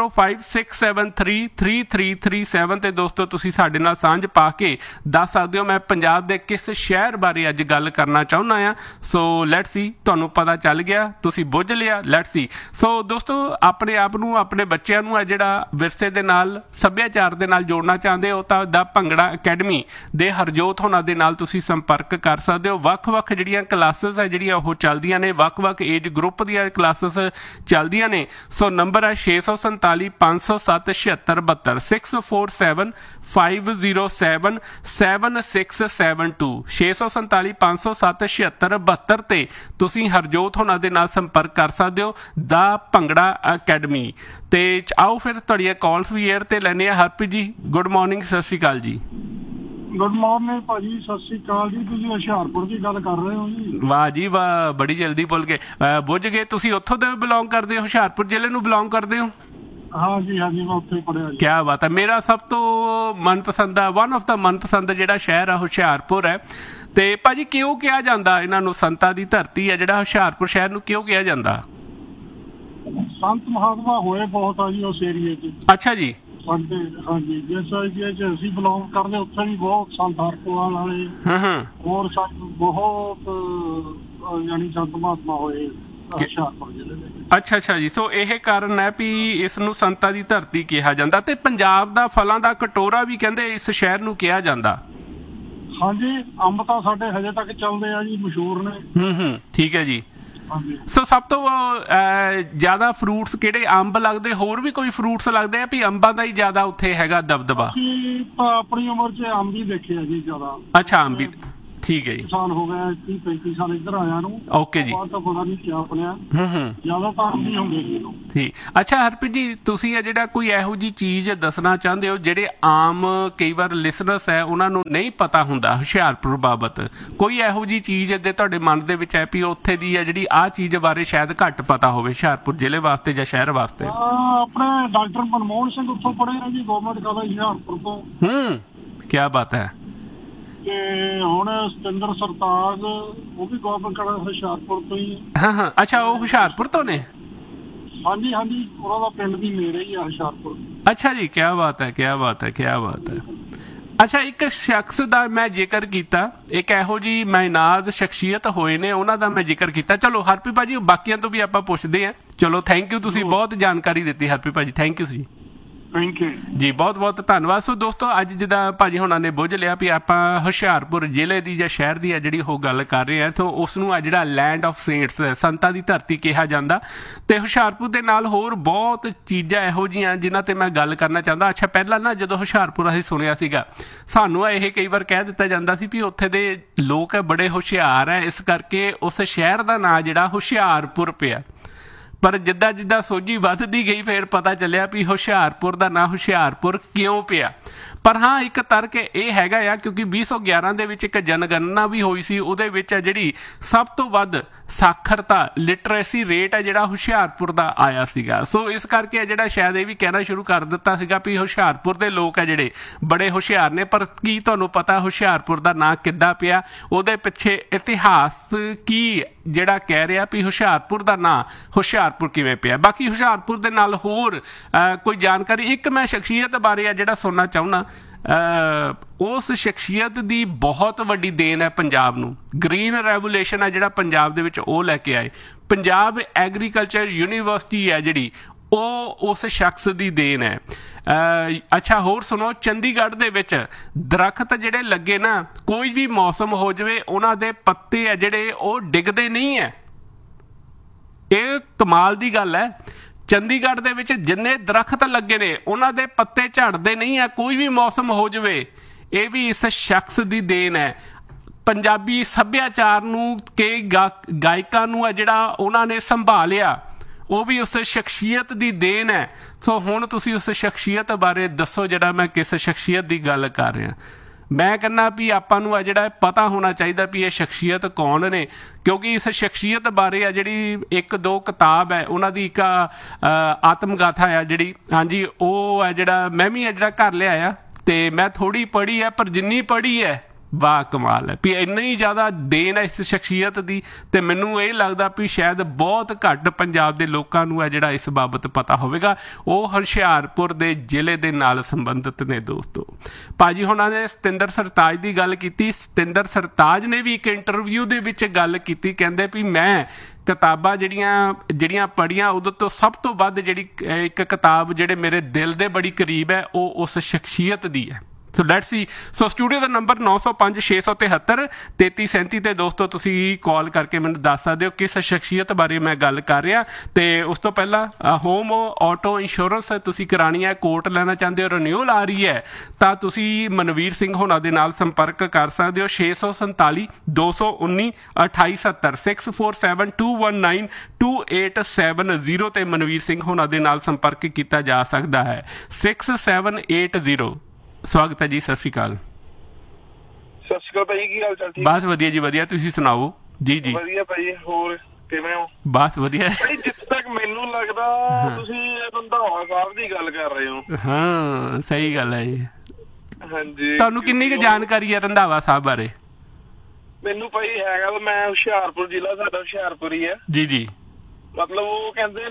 9056733337 ਤੇ ਦੋਸਤੋ ਤੁਸੀਂ ਸਾਡੇ ਨਾਲ ਸਾਂਝ ਪਾ ਕੇ ਦੱਸ ਸਕਦੇ ਹੋ ਮੈਂ ਪੰਜਾਬ ਦੇ ਕਿਸ ਸ਼ਹਿਰ ਬਾਰੇ ਅੱਜ ਗੱਲ ਕਰਨਾ ਚਾਹੁੰਦਾ ਹਾਂ। ਸੋ ਲੈਟਸ ਸੀ ਤੁਹਾਨੂੰ ਪਤਾ ਚੱਲ ਗਿਆ, ਤੁਸੀਂ ਬੁੱਝ ਲਿਆ। ਲੈਟਸ ਸੀ ਸੋ ਦੋਸਤੋ ਆਪਣੇ ਆਪ ਨੂੰ ਆਪਣੇ ਬੱਚਿਆਂ ਨੂੰ ਹੈ ਜਿਹੜਾ ਵਿਰਸੇ ਦੇ ਨਾਲ ਸੱਭਿਆਚਾਰ ਦੇ ਨਾਲ ਜੋੜਨਾ ਚਾਹੁੰਦੇ ਹੋ ਤਾਂ ਦਾ ਭੰਗੜਾ ਅਕੈਡਮੀ ਦੇ ਹਰਜੋਤ ਹੋਣਾ ਦੇ ਨਾਲ ਤੁਸੀਂ ਸੰਪਰਕ ਕਰ ਸਕਦੇ ਹੋ। ਵੱਖ-ਵੱਖ ਜਿਹੜੀਆਂ ਕਲਾਸਿਸ ਹੈ ਜਿਹੜੀਆਂ ਉਹ ਚੱਲਦੀਆਂ ਨੇ, ਵੱਖ-ਵੱਖ ਏਜ ਗਰੁੱਪ ਦੀਆਂ ਕਲਾਸਿਸ ਚੱਲਦੀਆਂ ਨੇ। ਸੋ ਨੰਬਰ ਹੈ 647 507 7672 647 507 7672 647 507 7672 ਤੇ ਤੁਸੀਂ ਹਰਜੋਤ ਹੋਣਾ ਦੇ ਨਾਲ ਸੰਪਰਕ ਕਰ ਸਕਦੇ ਹੋ ਦਾ ਭੰਗੜਾ ਅਕੈਡਮੀ। ਤੇ ਆਓ ਫਿਰ ਤੁਹਾਡੀਆਂ ਕਾਲਸ ਵੀ ਏਅਰ ਤੇ ਲੈਣੇ ਆ। ਹਰਪ੍ਰੀਤ ਜੀ ਗੁੱਡ ਮਾਰਨਿੰਗ, ਸਤਿ ਸ਼੍ਰੀ ਅਕਾਲ ਜੀ। ਗੁੱਡ ਮਾਰਨਿੰਗ ਭਾਜੀ, ਸਤਿ ਸ਼੍ਰੀ ਅਕਾਲ ਜੀ। ਤੁਸੀਂ ਹੁਸ਼ਿਆਰਪੁਰ ਦੀ ਗੱਲ ਕਰ ਰਹੇ ਹੋ ਜੀ? ਵਾਹ ਜੀ ਵਾਹ, ਬੜੀ ਜਲਦੀ ਭੁੱਲ ਗਏ, ਬੁੱਝ ਗਏ। ਤੁਸੀਂ ਉੱਥੋਂ ਦੇ ਬਿਲੋਂਗ ਕਰਦੇ ਹੋ, ਹੁਸ਼ਿਆਰਪੁਰ ਜ਼ਿਲ੍ਹੇ ਨੂੰ ਬਿਲੋਂਗ ਕਰਦੇ ਹੋ? ਹਾਂਜੀ ਹਾਂਜੀ, ਮੈਂ ਉੱਥੇ ਪੜ੍ਹਿਆ ਜੀ। ਕਿਆ ਬਾਤ ਹੈ। ਮੇਰਾ ਸਭ ਤੋਂ ਮਨਪਸੰਦ ਦਾ ਵਨ ਆਫ ਦਾ ਮਨਪਸੰਦ ਜਿਹੜਾ ਸ਼ਹਿਰ ਆ ਹੁਸ਼ਿਆਰਪੁਰ ਹੈ। ਤੇ ਭਾਜੀ ਕਿਉਂ ਕਿਹਾ ਜਾਂਦਾ ਇਹਨਾਂ ਨੂੰ ਸੰਤਾਂ ਦੀ ਧਰਤੀ ਹੈ ਜਿਹੜਾ ਹੁਸ਼ਿਆਰਪੁਰ ਸ਼ਹਿਰ ਨੂੰ ਕਿਉਂ ਕਿਹਾ ਜਾਂਦਾ? ਸੰਤ ਮਹਾਤਮਾ ਹੋਏ ਬਹੁਤ ਆ ਜੀ ਉਸ ਏਰੀਏ 'ਚ। ਅੱਛਾ ਜੀ। ਸਾਡੇ ਹਾਂਜੀ ਜਿਸ ਏਰੀਏ 'ਚ ਅਸੀਂ ਬਿਲੋਂਗ ਕਰਦੇ ਉੱਥੇ ਵੀ ਬਹੁਤ ਸੰਤ ਹਰਪਾਲ ਵਾਲੇ ਹੋਰ ਸਾਨੂੰ ਬਹੁਤ ਯਾਨੀ ਸੰਤ ਮਹਾਤਮਾ ਹੋਏ ਹੁਸ਼ਿਆਰਪੁਰ ਜ਼ਿਲ੍ਹੇ ਦੇ। ਅੱਛਾ ਅੱਛਾ ਜੀ। ਸੋ ਇਹ ਕਾਰਨ ਹੈ ਵੀ ਇਸ ਨੂੰ ਸੰਤਾਂ ਦੀ ਧਰਤੀ ਕਿਹਾ ਜਾਂਦਾ ਤੇ ਪੰਜਾਬ ਦਾ ਫਲਾਂ ਦਾ ਕਟੋਰਾ ਵੀ ਕਹਿੰਦੇ ਇਸ ਸ਼ਹਿਰ ਨੂੰ ਕਿਹਾ ਜਾਂਦਾ। ਹਾਂਜੀ, ਅੰਬ ਤਾਂ ਸਾਡੇ ਹਜੇ ਤੱਕ ਚੱਲਦੇ ਆ ਜੀ, ਮਸ਼ਹੂਰ ਨੇ। ਠੀਕ ਹੈ ਜੀ। ਸੋ ਸਭ ਤੋਂ ਜ਼ਿਆਦਾ ਫਰੂਟਸ ਕਿਹੜੇ? ਅੰਬ ਲੱਗਦੇ, ਹੋਰ ਵੀ ਕੋਈ ਫਰੂਟਸ ਲੱਗਦੇ ਆ ਵੀ ਅੰਬਾਂ ਦਾ ਹੀ ਜ਼ਿਆਦਾ ਉੱਥੇ ਹੈਗਾ ਦਬਦਬਾ? ਆਪਣੀ ਉਮਰ 'ਚ ਅੰਬ ਹੀ ਦੇਖੇ ਆ ਜੀ ਜ਼ਿਆਦਾ। ਅੱਛਾ, ਅੰਬ ਹੀ, ਠੀਕ ਹੈ ਜੀ। ਸਾਲ ਹੋ ਗਿਆ 30-35 ਸਾਲ ਇੱਧਰ ਆਇਆ ਨੂੰ। ਓਕੇ ਜੀ। ਤਾਂ ਪਤਾ ਨਹੀਂ ਕਿਆ ਬਣਿਆ, ਜ਼ਿਆਦਾ ਤਾਂ ਅੰਬ ਹੀ ਹੁੰਦੇ ਜੀ। ਠੀਕ। ਅੱਛਾ ਹਰਪ੍ਰੀਤ ਜੀ, ਤੁਸੀਂ ਇਹ ਜਿਹੜਾ ਕੋਈ ਇਹੋ ਜਿਹੀ ਚੀਜ਼ ਦੱਸਣਾ ਚਾਹੁੰਦੇ ਹੋ ਜਿਹੜੇ ਆਮ ਕਈ ਵਾਰ ਲਿਸਨਰਸ ਹੈ ਉਹਨਾਂ ਨੂੰ ਨਹੀਂ ਪਤਾ ਹੁੰਦਾ ਹੁਸ਼ਿਆਰਪੁਰ ਬਾਬਤ? ਕੋਈ ਇਹੋ ਜਿਹੀ ਚੀਜ਼ ਦੇ ਤੁਹਾਡੇ ਮਨ ਦੇ ਵਿੱਚ ਹੈ ਵੀ ਉੱਥੇ ਦੀ ਹੈ ਜਿਹੜੀ ਆਹ ਚੀਜ਼ ਬਾਰੇ ਸ਼ਾਇਦ ਘੱਟ ਪਤਾ ਹੋਵੇ ਹੁਸ਼ਿਆਰਪੁਰ ਜ਼ਿਲ੍ਹੇ ਵਾਸਤੇ ਜਾਂ ਸ਼ਹਿਰ ਵਾਸਤੇ? ਆਪਣੇ ਡਾਕਟਰ ਮਨਮੋਹਨ ਸਿੰਘ ਉੱਥੋਂ ਪੜ੍ਹੇ ਆ ਜੀ, ਗਵਰਨਮੈਂਟ ਕਾਲਜ ਹੁਸ਼ਿਆਰਪੁਰ ਤੋਂ। ਕਿਆ ਬਾਤ ਹੈ। ਤੇ ਹੁਣ ਸਤਿੰਦਰ ਸਰਤਾਜ, ਉਹ ਵੀ ਗਵਰਨਮੈਂਟ ਕਾਲਜ ਹੁਸ਼ਿਆਰਪੁਰ ਤੋਂ ਹੀ। ਹਾਂ। ਅੱਛਾ, ਉਹ ਹੁਸ਼ਿਆਰਪੁਰ ਤੋਂ ਨੇ? ਹਾਂਜੀ, ਉਹਨਾਂ ਦਾ ਪਿੰਡ ਵੀ ਨੇੜੇ ਹੀ ਆ ਹੁਸ਼ਿਆਰਪੁਰ। ਅੱਛਾ ਜੀ, ਕਿਆ ਬਾਤ ਹੈ, ਕਿਆ ਬਾਤ ਹੈ, ਕਿਆ ਬਾਤ ਹੈ। ਅੱਛਾ, ਇੱਕ ਸ਼ਖਸ ਦਾ ਮੈਂ ਜ਼ਿਕਰ ਕੀਤਾ, ਇੱਕ ਇਹੋ ਜਿਹੀ ਮਾਇਨਾਜ਼ ਸ਼ਖਸੀਅਤ ਹੋਏ ਨੇ, ਉਹਨਾਂ ਦਾ ਮੈਂ ਜ਼ਿਕਰ ਕੀਤਾ। ਚਲੋ ਹਰਪ੍ਰੀਤ ਭਾਜੀ, ਬਾਕੀਆਂ ਤੋਂ ਵੀ ਆਪਾਂ ਪੁੱਛਦੇ ਹਾਂ। ਚਲੋ ਥੈਂਕ ਯੂ, ਤੁਸੀਂ ਬਹੁਤ ਜਾਣਕਾਰੀ ਦਿੱਤੀ ਹਰਪ੍ਰੀਤ ਭਾਜੀ, ਥੈਂਕ ਯੂ ਜੀ। ਥੈਂਕ ਯੂ ਜੀ, ਬਹੁਤ ਬਹੁਤ ਧੰਨਵਾਦ। ਸੋ ਦੋਸਤੋ, ਅੱਜ ਜਿੱਦਾਂ ਭਾਜੀ ਹੁਣਾਂ ਨੇ ਬੁੱਝ ਲਿਆ ਵੀ ਆਪਾਂ ਹੁਸ਼ਿਆਰਪੁਰ ਜ਼ਿਲ੍ਹੇ ਦੀ ਜਾਂ ਸ਼ਹਿਰ ਦੀ ਆ ਜਿਹੜੀ ਉਹ ਗੱਲ ਕਰ ਰਹੇ ਆ, ਤਾਂ ਉਸ ਨੂੰ ਆ ਜਿਹੜਾ ਲੈਂਡ ਆਫ ਸੇਂਟਸ, ਸੰਤਾਂ ਦੀ ਧਰਤੀ ਕਿਹਾ ਜਾਂਦਾ। ਤੇ ਹੁਸ਼ਿਆਰਪੁਰ ਦੇ ਨਾਲ ਹੋਰ ਬਹੁਤ ਚੀਜ਼ਾਂ ਇਹੋ ਜਿਹੀਆਂ ਜਿਨ੍ਹਾਂ ਤੇ ਮੈਂ ਗੱਲ ਕਰਨਾ ਚਾਹੁੰਦਾ। ਅੱਛਾ, ਪਹਿਲਾਂ ਨਾ ਜਦੋਂ ਹੁਸ਼ਿਆਰਪੁਰ ਅਸੀਂ ਸੁਣਿਆ ਸੀਗਾ, ਸਾਨੂੰ ਇਹ ਕਈ ਵਾਰ ਕਹਿ ਦਿੱਤਾ ਜਾਂਦਾ ਸੀ ਵੀ ਉੱਥੇ ਦੇ ਲੋਕ ਬੜੇ ਹੁਸ਼ਿਆਰ ਹੈ, ਇਸ ਕਰਕੇ ਉਸ ਸ਼ਹਿਰ ਦਾ ਨਾਂ ਜਿਹੜਾ ਹੁਸ਼ਿਆਰਪੁਰ ਪਿਆ। ਪਰ ਜਿੱਦਾਂ ਜਿੱਦਾਂ ਸੋਝੀ ਵੱਧਦੀ ਗਈ ਫਿਰ ਪਤਾ ਚੱਲਿਆ ਵੀ ਹੁਸ਼ਿਆਰਪੁਰ ਦਾ ਨਾਂ ਹੁਸ਼ਿਆਰਪੁਰ ਕਿਉਂ ਪਿਆ। ਪਰ ਹਾਂ, ਇੱਕ ਤਰਕ ਇਹ ਹੈਗਾ ਆ, ਕਿਉਂਕਿ 2011 ਦੇ ਵਿੱਚ ਇੱਕ ਜਨਗਣਨਾ ਵੀ ਹੋਈ ਸੀ, ਉਹਦੇ ਵਿੱਚ ਜਿਹੜੀ ਸਭ ਤੋਂ ਵੱਧ ਸਾਖਰਤਾ ਲਿਟਰੇਸੀ ਰੇਟ ਹੈ ਜਿਹੜਾ ਹੁਸ਼ਿਆਰਪੁਰ ਦਾ ਆਇਆ ਸੀਗਾ। ਸੋ ਇਸ ਕਰਕੇ ਜਿਹੜਾ ਸ਼ਾਇਦ ਇਹ ਵੀ ਕਹਿਣਾ ਸ਼ੁਰੂ ਕਰ ਦਿੱਤਾ ਸੀਗਾ ਵੀ ਹੁਸ਼ਿਆਰਪੁਰ ਦੇ ਲੋਕ ਹੈ ਜਿਹੜੇ ਬੜੇ ਹੁਸ਼ਿਆਰ ਨੇ। ਪਰ ਕੀ ਤੁਹਾਨੂੰ ਪਤਾ ਹੁਸ਼ਿਆਰਪੁਰ ਦਾ ਨਾਂ ਕਿੱਦਾਂ ਪਿਆ? ਉਹਦੇ ਪਿੱਛੇ ਇਤਿਹਾਸ ਕੀ ਜਿਹੜਾ ਕਹਿ ਰਿਹਾ ਵੀ ਹੁਸ਼ਿਆਰਪੁਰ ਦਾ ਨਾਂ ਹੁਸ਼ਿਆਰਪੁਰ ਕਿਵੇਂ ਪਿਆ? ਬਾਕੀ ਹੁਸ਼ਿਆਰਪੁਰ ਦੇ ਨਾਲ ਹੋਰ ਕੋਈ ਜਾਣਕਾਰੀ, ਇੱਕ ਮੈਂ ਸ਼ਖਸੀਅਤ ਬਾਰੇ ਆ ਜਿਹੜਾ ਸੁਣਨਾ ਚਾਹੁੰਦਾ। ਉਸ ਸ਼ਖਸੀਅਤ ਦੀ ਬਹੁਤ ਵੱਡੀ ਦੇਣ ਹੈ ਪੰਜਾਬ ਨੂੰ। ਗ੍ਰੀਨ ਰੈਵੋਲੂਸ਼ਨ ਹੈ ਜਿਹੜਾ ਪੰਜਾਬ ਦੇ ਵਿੱਚ ਉਹ ਲੈ ਕੇ ਆਏ। ਪੰਜਾਬ ਐਗਰੀਕਲਚਰ ਯੂਨੀਵਰਸਿਟੀ ਹੈ ਜਿਹੜੀ, ਉਹ ਉਸ ਸ਼ਖਸ ਦੀ ਦੇਣ ਹੈ। ਅੱਛਾ, ਹੋਰ ਸੁਣੋ, ਚੰਡੀਗੜ੍ਹ ਦੇ ਵਿੱਚ ਦਰਖਤ ਜਿਹੜੇ ਲੱਗੇ ਨਾ, ਕੋਈ ਵੀ ਮੌਸਮ ਹੋ ਜਾਵੇ ਉਹਨਾਂ ਦੇ ਪੱਤੇ ਆ ਜਿਹੜੇ ਉਹ ਡਿੱਗਦੇ ਨਹੀਂ ਹੈ। ਇਹ ਕਮਾਲ ਦੀ ਗੱਲ ਹੈ। ਚੰਡੀਗੜ੍ਹ ਦੇ ਵਿੱਚ ਜਿੰਨੇ ਦਰਖਤ ਲੱਗੇ ਨੇ ਉਹਨਾਂ ਦੇ ਪੱਤੇ ਝੜਦੇ ਨਹੀਂ ਆ, ਕੋਈ ਵੀ ਮੌਸਮ ਹੋ ਜਾਵੇ। ਇਹ ਵੀ ਇਸ ਸ਼ਖਸ ਦੀ ਦੇਣ ਹੈ। ਪੰਜਾਬੀ ਸੱਭਿਆਚਾਰ ਨੂੰ ਕਈ ਗਾਇਕਾਂ ਨੂੰ ਆ ਜਿਹੜਾ ਉਹਨਾਂ ਨੇ ਸੰਭਾਲਿਆ, ਉਹ ਵੀ ਉਸ ਸ਼ਖਸੀਅਤ ਦੀ ਦੇਣ ਹੈ। ਸੋ ਹੁਣ ਤੁਸੀਂ ਉਸ ਸ਼ਖਸੀਅਤ ਬਾਰੇ ਦੱਸੋ ਜਿਹੜਾ ਮੈਂ ਕਿਸ ਸ਼ਖਸੀਅਤ ਦੀ ਗੱਲ ਕਰ ਰਿਹਾ। ਮੈਂ ਕਹਿੰਦਾ ਵੀ ਆਪਾਂ ਨੂੰ ਆ ਜਿਹੜਾ ਪਤਾ ਹੋਣਾ ਚਾਹੀਦਾ ਵੀ ਇਹ ਸ਼ਖਸੀਅਤ ਕੌਣ ਨੇ, ਕਿਉਂਕਿ ਇਸ ਸ਼ਖਸੀਅਤ ਬਾਰੇ ਆ ਜਿਹੜੀ 1-2 ਕਿਤਾਬ ਹੈ ਉਹਨਾਂ ਦੀ, ਇੱਕ ਆਤਮ ਗਾਥਾ ਆ ਜਿਹੜੀ, ਹਾਂਜੀ, ਉਹ ਆ ਜਿਹੜਾ ਮੈਂ ਵੀ ਆ ਜਿਹੜਾ ਘਰ ਲਿਆਇਆ ਤੇ ਮੈਂ ਥੋੜ੍ਹੀ ਪੜ੍ਹੀ ਹੈ, ਪਰ ਜਿੰਨੀ ਪੜ੍ਹੀ ਹੈ ਵਾਹ ਕਮਾਲ ਹੈ ਵੀ ਇੰਨੀ ਜ਼ਿਆਦਾ ਦੇਣ ਹੈ ਇਸ ਸ਼ਖਸੀਅਤ ਦੀ। ਤੇ ਮੈਨੂੰ ਇਹ ਲੱਗਦਾ ਵੀ ਸ਼ਾਇਦ ਬਹੁਤ ਘੱਟ ਪੰਜਾਬ ਦੇ ਲੋਕਾਂ ਨੂੰ ਹੈ ਜਿਹੜਾ ਇਸ ਬਾਬਤ ਪਤਾ ਹੋਵੇਗਾ। ਉਹ ਹੁਸ਼ਿਆਰਪੁਰ ਦੇ ਜ਼ਿਲ੍ਹੇ ਦੇ ਨਾਲ ਸੰਬੰਧਿਤ ਨੇ। ਦੋਸਤੋ, ਭਾਜੀ ਹੁਣਾਂ ਨੇ ਸਤਿੰਦਰ ਸਰਤਾਜ ਦੀ ਗੱਲ ਕੀਤੀ। ਸਤਿੰਦਰ ਸਰਤਾਜ ਨੇ ਵੀ ਇੱਕ ਇੰਟਰਵਿਊ ਦੇ ਵਿੱਚ ਗੱਲ ਕੀਤੀ, ਕਹਿੰਦੇ ਵੀ ਮੈਂ ਕਿਤਾਬਾਂ ਜਿਹੜੀਆਂ ਪੜ੍ਹੀਆਂ ਉਹਦੇ ਤੋਂ ਸਭ ਤੋਂ ਵੱਧ ਜਿਹੜੀ ਇੱਕ ਕਿਤਾਬ ਜਿਹੜੇ ਮੇਰੇ ਦਿਲ ਦੇ ਬੜੀ ਕਰੀਬ ਹੈ ਉਹ ਉਸ ਸ਼ਖਸੀਅਤ ਦੀ ਹੈ। So let's see. So studio the number 9056733337 ਤੇ ਦੋਸਤੋ ਤੁਸੀਂ ਕਾਲ ਕਰਕੇ ਮੈਨੂੰ ਦੱਸ ਸਕਦੇ ਹੋ ਕਿਸ ਸ਼ਖਸੀਅਤ ਬਾਰੇ ਮੈਂ ਗੱਲ ਕਰ ਰਿਹਾ। ਤੇ ਉਸ ਤੋਂ ਪਹਿਲਾਂ ਹੋਮ ਆਟੋ ਇੰਸ਼ੋਰੈਂਸ ਤੁਸੀਂ ਕਰਾਣੀ ਹੈ, ਕੋਟ ਲੈਣਾ ਚਾਹੁੰਦੇ ਹੋ, ਰੀਨਿਊਅਲ ਆ ਰਹੀ ਹੈ, ਤਾਂ ਤੁਸੀਂ ਮਨਵੀਰ ਸਿੰਘ ਹੋਣਾ ਦੇ ਨਾਲ ਸੰਪਰਕ ਕਰ ਸਕਦੇ ਹੋ। 647 219 2870 647 219 2870 ਤੇ ਮਨਵੀਰ ਸਿੰਘ ਹੋਣਾ ਦੇ ਨਾਲ ਸੰਪਰਕ ਕੀਤਾ ਜਾ ਸਕਦਾ ਹੈ। 6780। ਸਵਾਗਤ ਹੈ ਜੀ, ਸਤਿ ਸ਼੍ਰੀ ਅਕਾਲ। ਸਤਿ ਸ਼੍ਰੀ ਅਕਾਲ ਭਾਈ, ਕੀ ਹਾਲ ਚਾਲ? ਠੀਕ, ਬਸ ਵਧੀਆ ਜੀ, ਵਧੀਆ, ਤੁਸੀਂ ਸੁਣਾਓ? ਜੀ ਜੀ ਵਧੀਆ ਭਾਈ, ਹੋਰ ਕਿਵੇਂ ਹੋ? ਬਸ ਵਧੀਆ ਭਾਈ, ਜਿੱਥੇ ਤੱਕ ਮੈਨੂੰ ਲੱਗਦਾ ਤੁਸੀਂ ਰੰਧਾਵਾ ਸਾਹਿਬ ਦੀ ਗੱਲ ਕਰ ਰਹੇ ਹੋ। ਹਾਂ, ਸਹੀ ਗੱਲ ਹੈ ਜੀ। ਹਾਂਜੀ, ਤੁਹਾਨੂੰ ਕਿੰਨੀ ਕੁ ਜਾਣਕਾਰੀ ਹੈ ਰੰਧਾਵਾ ਸਾਹਿਬ ਬਾਰੇ? ਮੈਨੂੰ ਭਾਈ ਹੈਗਾ, ਮੈਂ ਹੁਸ਼ਿਆਰਪੁਰ ਜ਼ਿਲ੍ਹਾ, ਸਾਡਾ ਹੁਸ਼ਿਆਰਪੁਰ ਹੀ ਹੈ। ਜੀ ਜੀ। ਮਤਲਬ ਉਹ ਕਹਿੰਦੇ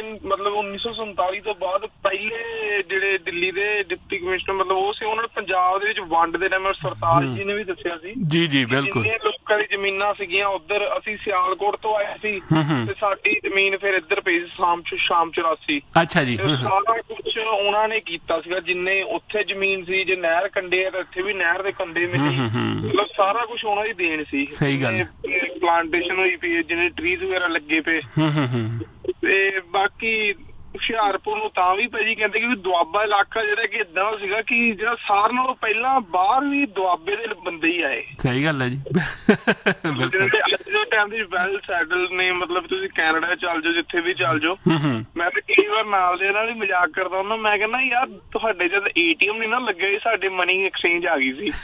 1947 ਤੋਂ ਬਾਅਦ ਪਹਿਲੇ ਜਿਹੜੇ ਦਿੱਲੀ ਦੇ ਡਿਪਟੀ ਕਮਿਸ਼ਨਰ ਮਤਲਬ ਉਹ ਸੀ, ਉਹਨਾਂ ਨੇ ਪੰਜਾਬ ਦੇ ਵਿੱਚ ਵੰਡ ਦੇ ਨੇ। ਸਰਤਾਜ ਜੀ ਨੇ ਵੀ ਦੱਸਿਆ ਸੀ। ਜੀ ਜੀ, ਬਿਲਕੁਲ। ਜਿੰਨੀਆਂ ਲੋਕਾਂ ਦੀ ਜ਼ਮੀਨਾਂ ਸੀਗੀਆਂ ਉੱਧਰ, ਅਸੀਂ ਸਿਆਲਕੋਟ ਤੋਂ ਆਏ ਸੀ ਤੇ ਸਾਡੀ ਜ਼ਮੀਨ ਫਿਰ ਇੱਧਰ ਪਈ ਸੀ ਸ਼ਾਮ 84। ਅੱਛਾ ਜੀ। ਸਾਰਾ ਕੁਛ ਉਹਨਾਂ ਨੇ ਕੀਤਾ ਸੀਗਾ। ਜਿੰਨੇ ਉੱਥੇ ਜ਼ਮੀਨ ਸੀ, ਜੇ ਨਹਿਰ ਕੰਢੇ ਆ ਤਾਂ ਇੱਥੇ ਵੀ ਨਹਿਰ ਦੇ ਕੰਢੇ ਮਿਲੀ, ਮਤਲਬ ਸਾਰਾ ਕੁਛ ਉਹਨਾਂ ਦੀ ਦੇਣ ਸੀ। ਸਹੀ ਗੱਲ। ਪਲਾਂਟੇਸ਼ਨ ਹੋਈ ਪਈ, ਜਿਹਨੇ ਟਰੀਜ਼ ਵਗੈਰਾ ਲੱਗੇ ਪਏ। ਤੇ ਬਾਕੀ ਹੁਸ਼ਿਆਰਪੁਰ ਨੂੰ ਤਾਂ ਵੀ ਭਾਜੀ ਕਹਿੰਦੇ ਕਿ ਦੁਆਬਾ ਇਲਾਕਾ ਜਿਹੜਾ ਕਿ ਏਦਾਂ ਸੀਗਾ ਕਿ ਜਿਹੜਾ ਸਾਰਿਆਂ ਨਾਲੋਂ ਪਹਿਲਾਂ ਬਾਹਰ ਵੀ ਦੁਆਬੇ ਦੇ ਬੰਦੇ ਹੀ ਆਏ। ਸਹੀ ਗੱਲ ਹੈ ਜੀ। ਅੱਜ ਦੇ ਟਾਈਮ ਦੇ ਵੈਲ ਸੈਟਲ ਨੇ, ਮਤਲਬ ਤੁਸੀਂ ਕੈਨੇਡਾ ਚੱਲ ਜਾਓ, ਜਿੱਥੇ ਵੀ ਚੱਲ ਜਾਓ। ਮੈਂ ਤਾਂ ਕਈ ਵਾਰ ਨਾਲ ਦੇ ਨਾਲ ਹੀ ਮਜ਼ਾਕ ਕਰਦਾ ਹੁੰਦਾ, ਮੈਂ ਕਹਿੰਦਾ ਯਾਰ ਤੁਹਾਡੇ ਜਦ ATM ਨੀ ਨਾ ਲੱਗਿਆ ਸੀ, ਸਾਡੇ ਮਨੀ ਐਕਸਚੇਂਜ ਆ ਗਈ ਸੀ।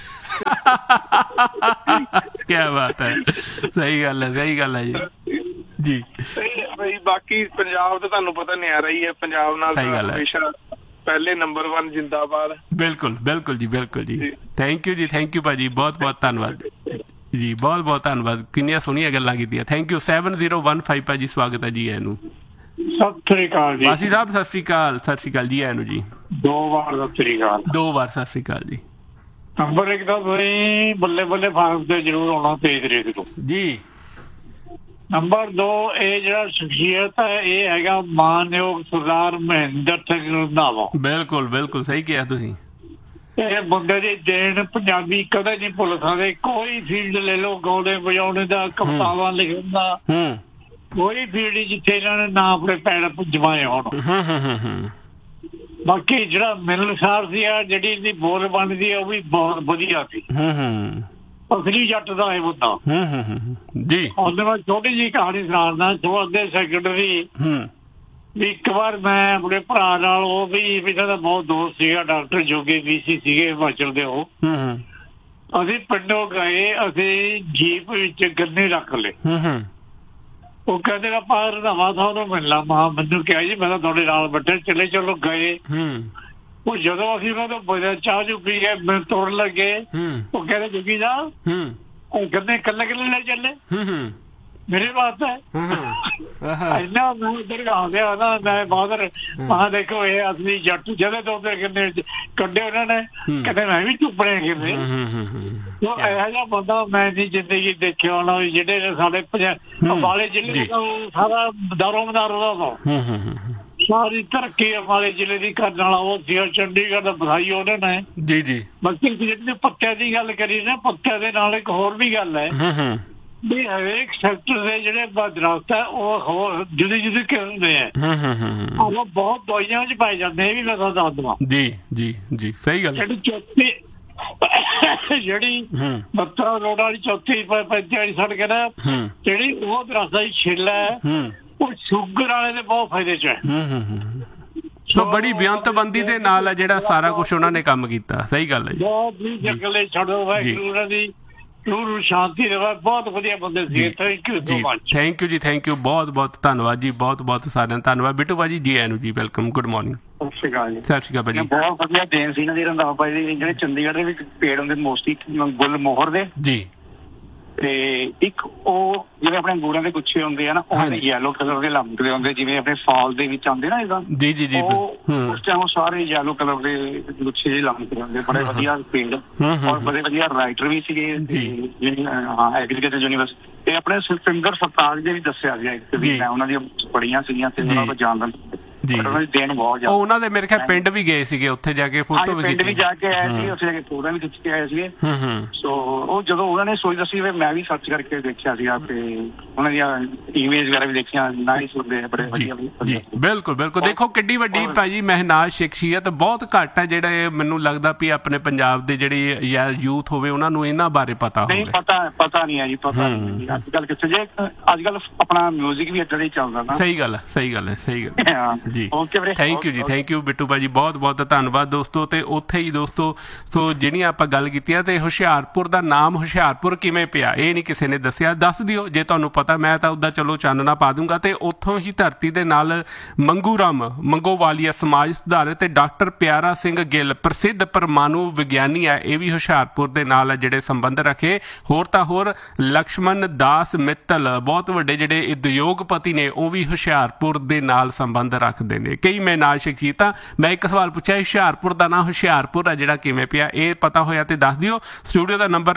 ਕਿਆ ਬਾਤ ਹੈ, ਸਹੀ ਗੱਲ ਹੈ, ਸਹੀ ਗੱਲ ਹੈ ਜੀ। ਜੀ ਬਈ ਬਾਕੀ ਪੰਜਾਬ ਤਾਂ ਤੁਹਾਨੂੰ ਪਤਾ ਨਿਆਰਾ ਹੀ ਹੈ, ਪੰਜਾਬ ਨਾਲ ਹਮੇਸ਼ਾ ਪਹਿਲੇ ਨੰਬਰ 1 ਜਿੰਦਾਬਾਦ। ਬਿਲਕੁਲ ਬਿਲਕੁਲ ਜੀ, ਬਿਲਕੁਲ ਜੀ। ਥੈਂਕ ਯੂ ਜੀ, ਥੈਂਕ ਯੂ ਭਾਜੀ, ਬਹੁਤ ਬਹੁਤ ਧੰਨਵਾਦ ਜੀ, ਬਹੁਤ ਬਹੁਤ ਧੰਨਵਾਦ। ਕਿੰਨੀਆਂ ਸੋਹਣੀਆਂ ਗੱਲਾਂ ਕੀਤੀਆਂ। Thank you. 7015 ਭਾਜੀ, ਸਵਾਗਤ ਹੈ ਜੀ। ਇਹਨੂੰ ਸਤਿ ਸ੍ਰੀ ਅਕਾਲ ਜੀ। ਵਾਸੀ ਸਾਹਿਬ ਸਤਿ ਸ੍ਰੀ ਅਕਾਲ। ਸਤਿ ਸ੍ਰੀ ਅਕਾਲ ਜੀ। ਇਹਨੂੰ ਜੀ 2 ਵਾਰ ਸਤਿ ਸ੍ਰੀ ਅਕਾਲ। 2 ਵਾਰ ਸਤਿ ਸ੍ਰੀ ਅਕਾਲ ਜੀ। ਨੰਬਰ 1 ਤਾਂ ਤੁਸੀਂ ਬੱਲੇ ਬੱਲੇ ਫਾਰਮ ਤੇ ਜ਼ਰੂਰ ਆਉਣਾ 23 ਤਰੀਕ ਨੂੰ ਜੀ। ਨੰਬਰ 2, ਇਹ ਜਿਹੜਾ ਸ਼ਖਸੀਅਤ ਹੈ ਇਹ ਹੈਗਾ ਮਾਨਯੋਗ ਸਰਦਾਰ ਮਹਿੰਦਰ ਸਿੰਘ ਰੰਧਾਵਾ। ਬਿਲਕੁਲ ਬਿਲਕੁਲ ਸਹੀ ਕਿਹਾ ਤੁਸੀਂ। ਇਹ ਬੰਦੇ ਦੀ ਦੇਣ ਪੰਜਾਬੀ ਕਦੇ ਨਹੀਂ ਭੁੱਲ ਸਕਦੇ। ਕੋਈ ਫੀਲਡ ਲੈ ਲਓ, ਗਾਉਣੇ ਵਜਾਉਣੇ ਦਾ, ਕਵਿਤਾਵਾਂ ਲਿਖਣ ਦਾ, ਕੋਈ ਫੀਲਡ ਜਿੱਥੇ ਇਹਨਾਂ ਨੇ ਨਾ ਆਪਣੇ ਪੈਰ ਜਮਾਏ ਹੋਣ। ਬਾਕੀ ਜਿਹੜਾ ਮਿਲਣਸਾਰ ਸੀ, ਜਿਹੜੀ ਇਹਦੀ ਬੋਲ ਬਣਦੀ ਹੈ ਉਹ ਵੀ ਬਹੁਤ ਵਧੀਆ ਸੀ। ਅਸਲੀ ਜੱਟ ਦਾ ਇਹ ਬੰਦਾ ਜੀ। ਉਹਦੇ ਬਾਅਦ ਛੋਟੀ ਜਿਹੀ ਕਹਾਣੀ ਸੁਣਾਉਣਾ। ਅੱਗੇ ਸੈਕਟਰੀ ਵੀ ਇੱਕ ਵਾਰ ਮੈਂ ਆਪਣੇ ਭਰਾ ਨਾਲ, ਉਹ ਵੀ ਇਹਨਾਂ ਦਾ ਬਹੁਤ ਦੋਸਤ ਸੀਗਾ, ਡਾਕਟਰ ਜੋਗੇ VC ਸੀਗੇ ਹਿਮਾਚਲ ਦੇ। ਉਹ ਅਸੀਂ ਪਿੰਡੋਂ ਗਏ, ਅਸੀਂ ਜੀਪ ਵਿੱਚ ਗੰਨੇ ਰੱਖ ਲਏ। ਉਹ ਕਹਿੰਦੇ ਆਪਾਂ ਰੰਧਾਵਾ ਸਾਹਿਬ ਨੂੰ ਮਿਲਣਾ। ਮੈਨੂੰ ਕਿਹਾ ਜੀ ਮੈਂ ਤਾਂ ਤੁਹਾਡੇ ਨਾਲ ਬੈਠੇ, ਚਲੇ ਚਲੋ ਗਏ। ਉਹ ਜਦੋਂ ਅਸੀਂ ਉਹਨਾਂ ਤੋਂ ਚਾਹ ਚੂ ਪੀ ਕੇ ਮੈਂ ਤੁਰਨ ਲੱਗੇ, ਉਹ ਕਹਿੰਦੇ ਜੋਗੀ ਸਾਹਿਬ ਗੰਨੇ ਕੱਲੇ ਲੈ ਚੱਲੇ ਮੇਰੇ ਵਾਸਤੇ। ਇੰਨਾ ਮੈਂ ਉੱਧਰ ਆ ਗਿਆ ਨਾ, ਮੈਂ ਬਾਦਰ ਮਹਾਂ ਦੇਖੋ ਇਹ ਅਸਲੀ ਜੱਟ। ਜਦੋਂ ਤੋਂ ਉੱਧਰ ਗੰਨੇ ਕੱਢੇ ਉਹਨਾਂ ਨੇ, ਕਹਿੰਦੇ ਮੈਂ ਵੀ ਚੁੱਪਣੇ ਕਿਵੇਂ। ਇਹੋ ਜਿਹਾ ਬੰਦਾ ਮੈਂ ਨਹੀਂ ਜ਼ਿੰਦਗੀ ਦੇਖਿਆ ਹੋਣਾ। ਜਿਹੜੇ ਸਾਡੇ ਅੰਬਾਲੇ ਜ਼ਿਲ੍ਹੇ ਸਾਰਾ ਦਾਰੋਮਦਾਰ ਉਹਦਾ ਸਾਰੀ ਤਰੱਕੀ ਅੰਬਾਲੇ ਜ਼ਿਲ੍ਹੇ ਦੀ ਕਰਨ ਵਾਲਾ ਉਹ ਸੀ। ਚੰਡੀਗੜ੍ਹ ਦਾ ਵਧਾਈ ਉਹਨਾਂ ਨੇ। ਜੀ ਜੀ। ਬਾਕੀ ਜਿਹੜੇ ਪੱਤਿਆਂ ਦੀ ਗੱਲ ਕਰੀ ਨਾ, ਪੱਤਿਆਂ ਦੇ ਨਾਲ ਇੱਕ ਹੋਰ ਵੀ ਗੱਲ ਹੈ ਵੀ ਹਰੇਕ ਸੈਕਟਰ ਦੇ ਜਿਹੜੇ ਦਰਖਤ ਹੈ ਉਹ ਹੋਰ ਜੁਦੀ ਜੁਦੀ ਕਿਸਮ ਦੇ ਹੈ। ਉਹ ਬਹੁਤ ਦਵਾਈਆਂ ਚ ਪਾਏ ਜਾਂਦੇ, ਇਹ ਵੀ ਮੈਂ ਤੁਹਾਨੂੰ ਦੱਸ ਦੇਵਾਂ। ਜੀ ਜੀ ਜੀ, ਸਹੀ ਗੱਲ। ਜਿਹੜੀ 72 ਰੋਡ ਵਾਲੀ ਚੌਥੀ ਵਾਲੀ ਸੜਕ ਹੈ ਨਾ, ਜਿਹੜੀ ਉਹ ਦਰਖਤ ਦੀ ਛਿੱਲ ਹੈ, ਉਹ ਸ਼ੂਗਰ ਵਾਲੇ ਦੇ ਬਹੁਤ ਫਾਇਦੇ ਚ ਹੈ। ਸੋ ਬੜੀ ਬੇਅੰਤਬੰਦੀ ਦੇ ਨਾਲ ਹੈ ਜਿਹੜਾ ਸਾਰਾ ਕੁਛ ਉਹਨਾਂ ਨੇ ਕੰਮ ਕੀਤਾ। ਸਹੀ ਗੱਲ ਹੈ ਜੀ। ਬਹੁਤ ਹੀ ਜੰਗਲੇ ਛੱਡੋ ਉਹਨਾਂ ਦੀ ਸ਼ਾਂਤੀ ਰਹੇ। ਬਹੁਤ ਵਧੀਆ ਬੰਦੇ ਸੀ। Thank you so much. Thank you ਜੀ, ਥੈਂਕ ਯੂ, ਬਹੁਤ ਬਹੁਤ ਧੰਨਵਾਦ ਜੀ, ਬਹੁਤ ਬਹੁਤ ਸਾਰਿਆਂ ਦਾ ਧੰਨਵਾਦ। ਬਿੱਟੂ ਭਾਜੀ ਜੀ ਆਇਆਂ ਨੂੰ ਜੀ, ਵੈਲਕਮ, ਗੁੱਡ ਮਾਰਨਿੰਗ। ਸਤਿ ਸ਼੍ਰੀ ਅਕਾਲ ਜੀ। ਸਤਿ ਸ਼੍ਰੀ ਅਕਾਲ ਭਾਜੀ। ਬਹੁਤ ਵਧੀਆ ਦੇਣ ਸੀ ਇਹਨਾਂ ਦੀ ਰੰਧਾਵਾ ਭਾਈ ਦੀ। ਜਿਹੜੇ ਚੰਡੀਗੜ੍ਹ ਦੇ ਵਿੱਚ ਪੇੜ ਹੁੰਦੇ ਮੋਸਟਲੀ ਗੁੱਲ ਮੋਹਰ ਦੇ ਜੀ, ਤੇ ਇੱਕ ਉਹ ਜਿਹੜੇ ਆਪਣੇ ਅੰਗੂਰਾਂ ਦੇ ਗੁੱਛੇ ਹੁੰਦੇ ਆ ਨਾ, ਉਹ ਯੈਲੋ ਕਲਰ ਦੇ ਲੰਮਕਦੇ ਹੁੰਦੇ, ਜਿਵੇਂ ਆਪਣੇ ਫਾਲ ਦੇ ਵਿੱਚ ਆਉਂਦੇ ਨਾ ਇਹਦਾ। ਜੀ ਜੀ ਜੀ। ਉਸ ਟਾਈਮ ਉਹ ਸਾਰੇ ਯੈਲੋ ਕਲਰ ਦੇ ਗੁੱਛੇ ਜਿਹੇ ਲੰਮਕਦੇ ਹੁੰਦੇ, ਬੜੇ ਵਧੀਆ ਪੇੜ ਔਰ ਬੜੇ ਵਧੀਆ ਰਾਈਟਰ ਵੀ ਸੀਗੇ ਐਗਰੀਕਲਚਰ ਯੂਨੀਵਰਸਿਟੀ। ਤੇ ਆਪਣੇ ਸੁਖਿੰਦਰ ਸਰਤਾਜ ਦੇ ਵੀ ਦੱਸਿਆ ਸੀ, ਮੈਂ ਉਹਨਾਂ ਦੀਆਂ ਪੜ੍ਹੀਆਂ ਸੀਗੀਆਂ ਤੇ ਉਹਨਾਂ ਤੋਂ ਜਾਣਦਾ ਜੀ। ਦੇਣ ਬਹੁਤ ਜ਼ਿਆਦਾ। ਉਹਨਾਂ ਦੇ ਮੇਰੇ ਖਿਆਲ ਪਿੰਡ ਵੀ ਗਏ ਸੀਗੇ, ਉੱਥੇ ਜਾ ਕੇ ਫੋਟੋ ਵੀ ਖਿੱਚੀ। ਪਿੰਡ ਵੀ ਜਾ ਕੇ ਆਏ ਸੀ, ਉੱਥੇ ਜਾ ਕੇ ਫੋਟੋ ਵੀ ਖਿੱਚ ਕੇ ਆਏ ਸੀਗੇ। ਸੋ ਉਹ ਜਦੋਂ ਉਹਨਾਂ ਨੇ ਸੋਚ ਦੱਸੀ, ਮੈਂ ਵੀ ਸਰਚ ਕਰਕੇ ਦੇਖਿਆ ਸੀਗਾ ਤੇ ਉਹਨਾਂ ਦੀਆਂ ਈਮੇਜ ਵਗੈਰਾ ਵੀ ਦੇਖੀਆਂ। ਨਾਈਸ ਹੁੰਦੇ ਆ, ਬੜੇ ਵਧੀਆ। ਜੀ ਬਿਲਕੁਲ ਬਿਲਕੁਲ। ਦੇਖੋ ਕਿੱਡੀ ਵੱਡੀ ਭਾਜੀ ਮਹਿਨਾਜ਼ ਸ਼ਖਸੀਅਤ, ਬਹੁਤ ਘੱਟ ਹੈ ਜਿਹੜੇ ਮੈਨੂੰ ਲੱਗਦਾ ਵੀ ਆਪਣੇ ਪੰਜਾਬ ਦੇ ਜਿਹੜੇ ਯੂਥ ਹੋਵੇ ਉਹਨਾਂ ਨੂੰ ਇਹਨਾਂ ਬਾਰੇ ਪਤਾ ਹੋਵੇ। ਪਤਾ ਨਹੀਂ ਹੈ ਜੀ, ਪਤਾ ਨਹੀਂ ਅੱਜ ਕੱਲ੍ਹ ਕਿੱਥੇ। ਜੇ ਅੱਜ ਕੱਲ੍ਹ ਆਪਣਾ ਮਿਊਜ਼ਿਕ ਵੀ ਏਦਾਂ ਦਾ ਹੀ ਚੱਲਦਾ ਨਾ। ਸਹੀ ਗੱਲ ਹੈ, ਸਹੀ ਗੱਲ ਹੈ, ਸਹੀ ਗੱਲ ਜੀ। ਥੈਂਕ ਯੂ ਜੀ, ਥੈਂਕ ਯੂ ਬਿੱਟੂ ਭਾਜੀ, ਬਹੁਤ ਬਹੁਤ ਧੰਨਵਾਦ ਦੋਸਤੋ। ਤੇ ਉੱਥੇ ਹੀ ਦੋਸਤੋ, ਸੋ ਜਿਹੜੀਆਂ ਆਪਾਂ ਗੱਲ ਕੀਤੀਆਂ, ਤੇ ਹੁਸ਼ਿਆਰਪੁਰ ਦਾ ਨਾਮ ਹੁਸ਼ਿਆਰਪੁਰ ਕਿਵੇਂ ਪਿਆ ਇਹ ਨਹੀਂ ਕਿਸੇ ਨੇ ਦੱਸਿਆ। ਦੱਸ ਦਿਓ ਜੇ ਤੁਹਾਨੂੰ ਪਤਾ, ਮੈਂ ਤਾਂ ਉੱਦਾਂ ਚਲੋ ਚਾਨਣਾ ਪਾ ਦੂੰਗਾ। ਤੇ ਉੱਥੋਂ ਹੀ ਧਰਤੀ ਦੇ ਨਾਲ ਮੰਗੂਰਾਮ ਮੰਗੋਵਾਲੀਆ ਸਮਾਜ ਸੁਧਾਰਕ ਤੇ ਡਾਕਟਰ ਪਿਆਰਾ ਸਿੰਘ ਗਿੱਲ ਪ੍ਰਸਿੱਧ ਪਰਮਾਣੂ ਵਿਗਿਆਨੀ ਹੈ, ਇਹ ਵੀ ਹੁਸ਼ਿਆਰਪੁਰ ਦੇ ਨਾਲ ਜਿਹੜੇ ਸੰਬੰਧ ਰੱਖੇ। ਹੋਰ ਤਾਂ ਹੋਰ ਲਕਸ਼ਮਣ ਦਾਸ ਮਿੱਤਲ ਬਹੁਤ ਵੱਡੇ ਜਿਹੜੇ ਉਦਯੋਗਪਤੀ ਨੇ, ਉਹ ਵੀ ਹੁਸ਼ਿਆਰਪੁਰ ਦੇ ਨਾਲ ਸੰਬੰਧ ਰੱਖਦੇ ਰੱਖਦੇ ਨੇ ਕਈ ਮੈਂ ਨਾਲ ਸ਼ਖਸੀਅਤਾਂ। ਮੈਂ ਇੱਕ ਸਵਾਲ ਪੁੱਛਿਆ ਹੁਸ਼ਿਆਰਪੁਰ ਦਾ ਨਾਂ ਹੁਸ਼ਿਆਰਪੁਰ ਹੈ ਜਿਹੜਾ ਕਿਵੇਂ ਪਿਆ, ਇਹ ਪਤਾ ਹੋਇਆ ਤੇ ਦੱਸ ਦਿਓ। ਸਟੂਡੀਓ ਦਾ ਨੰਬਰ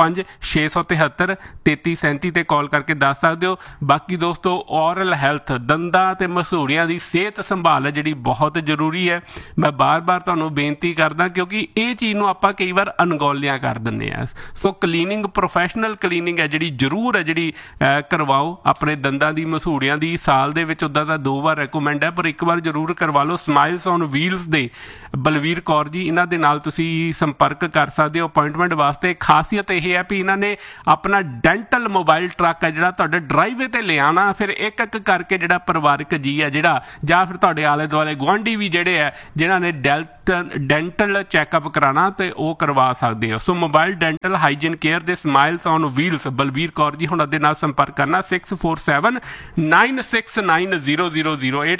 905-673-3337 ਤੇ ਕਾਲ ਕਰਕੇ ਦੱਸ ਸਕਦੇ ਹੋ। ਬਾਕੀ ਦੋਸਤੋ ਔਰਲ ਹੈਲਥ, ਦੰਦਾਂ ਤੇ ਮਸੂੜਿਆਂ ਦੀ ਸਿਹਤ ਸੰਭਾਲ ਹੈ ਜਿਹੜੀ ਬਹੁਤ ਜ਼ਰੂਰੀ ਹੈ। ਮੈਂ ਬਾਰ-ਬਾਰ ਤੁਹਾਨੂੰ ਬੇਨਤੀ ਕਰਦਾ ਕਿਉਂਕਿ ਇਹ ਚੀਜ਼ ਨੂੰ ਆਪਾਂ ਕਈ ਵਾਰ ਅਣਗੌਲਿਆਂ ਕਰ ਦਿੰਦੇ ਹਾਂ। ਸੋ ਕਲੀਨਿੰਗ, ਪ੍ਰੋਫੈਸ਼ਨਲ ਕਲੀਨਿੰਗ ਹੈ ਜਿਹੜੀ ਜ਼ਰੂਰ ਹੈ ਜਿਹੜੀ ਕਰਵਾਓ ਆਪਣੇ ਦੰਦਾਂ ਦੀ, ਮਸੂੜਿਆਂ ਦੀ। ਸਾਲ ਦੇ ਵਿੱਚ ਉੱਦਾਂ ਤਾਂ 2 ਵਾਰ ਰეკਮੈਂਡ ਹੈ ਪਰ ਇੱਕ ਵਾਰ ਜ਼ਰੂਰ ਕਰਵਾ ਲਓ। ਸਮਾਈਲਸ ਔਨ ਵੀਲਸ ਦੇ ਬਲਵੀਰ ਕੌਰ ਜੀ, ਇਹਨਾਂ ਦੇ ਨਾਲ ਤੁਸੀਂ ਸੰਪਰਕ ਕਰ ਸਕਦੇ ਹੋ ਅਪਾਇੰਟਮੈਂਟ ਵਾਸਤੇ। ਖਾਸੀਅਤ ਇਹ ਹੈ ਵੀ ਇਹਨਾਂ ਨੇ ਆਪਣਾ ਡੈਂਟਲ ਮੋਬਾਈਲ ਟਰੱਕ ਹੈ ਜਿਹੜਾ ਤੁਹਾਡੇ ਡਰਾਈਵੇ ਤੇ ਲਿਆਉਣਾ, ਫਿਰ ਇੱਕ ਇੱਕ ਕਰਕੇ ਜਿਹੜਾ ਪਰਿਵਾਰਕ ਜੀ ਹੈ ਜਿਹੜਾ, ਜਾਂ ਫਿਰ ਤੁਹਾਡੇ ਆਲੇ ਦੁਆਲੇ ਗੁਆਂਢੀ ਵੀ ਜਿਹੜੇ ਹੈ ਜਿਨ੍ਹਾਂ ਨੇ ਡੈਂਟਲ ਚੈੱਕਅਪ ਕਰਾਉਣਾ ਤੇ ਉਹ ਕਰਵਾ ਸਕਦੇ ਹੋ। ਸੋ ਮੋਬਾਈਲ ਡੈਂਟਲ ਹਾਈਜੀਨ ਕੇਅਰ ਦੇ smiles on wheels Balbir Kaur ji ਹੁਣ ਦੇ ਨਾਲ ਸੰਪਰਕ ਕਰਨਾ 647-969-0008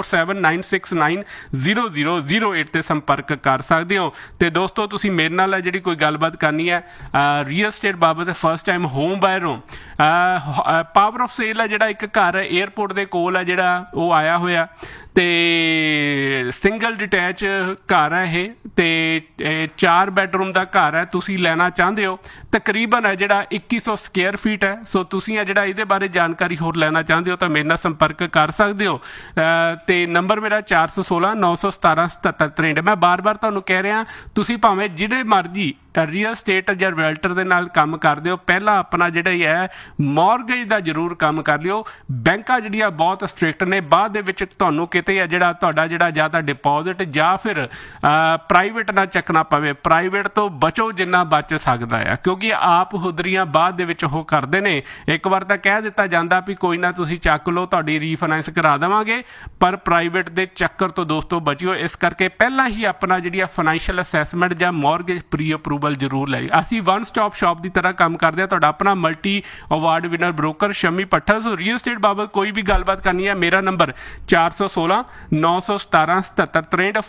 647-969-0008 ਤੇ ਸੰਪਰਕ ਕਰ ਸਕਦੇ ਹੋ। ਤੇ ਦੋਸਤੋ ਤੁਸੀਂ ਮੇਰੇ ਨਾਲ ਹੈ ਜਿਹੜੀ ਕੋਈ ਗੱਲਬਾਤ ਕਰਨੀ ਹੈ ਰੀਅਲ ਸਟੇਟ ਬਾਬਤ, ਫਸਟ ਟਾਈਮ ਹੋਮ ਬਾਇਰ ਹੋ, ਪਾਵਰ ਆਫ ਸੇਲ ਹੈ ਜਿਹੜਾ ਇੱਕ ਘਰ ਏਅਰਪੋਰਟ ਦੇ ਕੋਲ ਹੈ ਜਿਹੜਾ ਉਹ ਆਇਆ ਹੋਇਆ ਤੇ ਸਿੰਗਲ ਡਿਟੈਚ ਘਰ ਹੈ ਇਹ ਤੇ 4 ਬੈਡਰੂਮ ਦਾ ਘਰ ਹੈ। ਤੁਸੀਂ ਲੈਣਾ ਚਾਹੁੰਦੇ ਹੋ, ਤਕਰੀਬਨ ਹੈ ਜਿਹੜਾ 2100 ਸਕੁਅਰ ਫੀਟ ਹੈ। ਸੋ ਤੁਸੀਂ ਹੈ ਜਿਹੜਾ ਇਹਦੇ ਬਾਰੇ ਜਾਣਕਾਰੀ ਹੋਰ ਲੈਣਾ ਚਾਹੁੰਦੇ ਹੋ ਤਾਂ ਮੇਰੇ ਨਾਲ ਸੰਪਰਕ ਕਰ ਸਕਦੇ ਹੋ। ਤੇ ਨੰਬਰ ਮੇਰਾ 416-917-7763। ਮੈਂ ਬਾਰ-ਬਾਰ ਤੁਹਾਨੂੰ ਕਹਿ ਰਿਹਾ ਤੁਸੀਂ ਭਾਵੇਂ ਜਿਹੜੇ ਮਰਜ਼ੀ ਰੀਅਲ ਸਟੇਟ ਜਾਂ ਰਿਅਲਟਰ ਦੇ ਨਾਲ ਕੰਮ ਕਰਦੇ ਹੋ, ਪਹਿਲਾਂ ਆਪਣਾ ਜਿਹੜਾ ਹੀ ਹੈ ਮੌਰਗੇਜ ਦਾ ਜ਼ਰੂਰ ਕੰਮ ਕਰ ਲਿਓ। ਬੈਂਕਾਂ ਜਿਹੜੀਆਂ ਬਹੁਤ ਸਟ੍ਰਿਕਟ ਨੇ, ਬਾਅਦ ਦੇ ਵਿੱਚ ਤੁਹਾਨੂੰ ਕਿਤੇ ਹੈ ਜਿਹੜਾ ਤੁਹਾਡਾ ਜਿਹੜਾ ਜਾਂ ਤਾਂ ਡਿਪੋਜ਼ਿਟ ਜਾਂ ਫਿਰ ਪ੍ਰਾਈਵੇਟ ਨਾ ਚੱਕਣਾ ਪਵੇ। ਪ੍ਰਾਈਵੇਟ ਤੋਂ ਬਚੋ ਜਿੰਨਾ ਬਚ ਸਕਦਾ ਆ ਕਿਉਂਕਿ ਆਪ ਹੁਦਰੀਆਂ ਬਾਅਦ ਦੇ ਵਿੱਚ ਉਹ ਕਰਦੇ ਨੇ। ਇੱਕ ਵਾਰ ਤਾਂ ਕਹਿ ਦਿੱਤਾ ਜਾਂਦਾ ਵੀ ਕੋਈ ਨਾ ਤੁਸੀਂ ਚੱਕ ਲਓ, ਤੁਹਾਡੀ ਰੀਫਾਈਨੈਂਸ ਕਰਾ ਦੇਵਾਂਗੇ, ਪਰ ਪ੍ਰਾਈਵੇਟ ਦੇ ਚੱਕਰ ਤੋਂ ਦੋਸਤੋ ਬਚਿਓ। ਇਸ ਕਰਕੇ ਪਹਿਲਾਂ ਹੀ ਆਪਣਾ ਜਿਹੜੀ ਫਾਈਨੈਂਸ਼ੀਅਲ ਅਸੈਸਮੈਂਟ ਜਾਂ ਮੌਰਗੇਜ ਪ੍ਰੀ ਅਪਰੂਵਲ ਜ਼ਰੂਰ ਲੈ। ਅਸੀਂ ਵਨ ਸਟਾਪ ਸ਼ਾਪ ਦੀ ਤਰ੍ਹਾਂ ਕੰਮ ਕਰਦੇ ਹਾਂ, ਤੁਹਾਡਾ ਆਪਣਾ multi award winner broker Shami ਪੱਠਲ। ਸੋ ਰੀਅਲ ਸਟੇਟ ਬਾਬਤ ਕੋਈ ਵੀ ਗੱਲਬਾਤ ਕਰਨੀ ਹੈ, ਮੇਰਾ ਨੰਬਰ 416-917-7763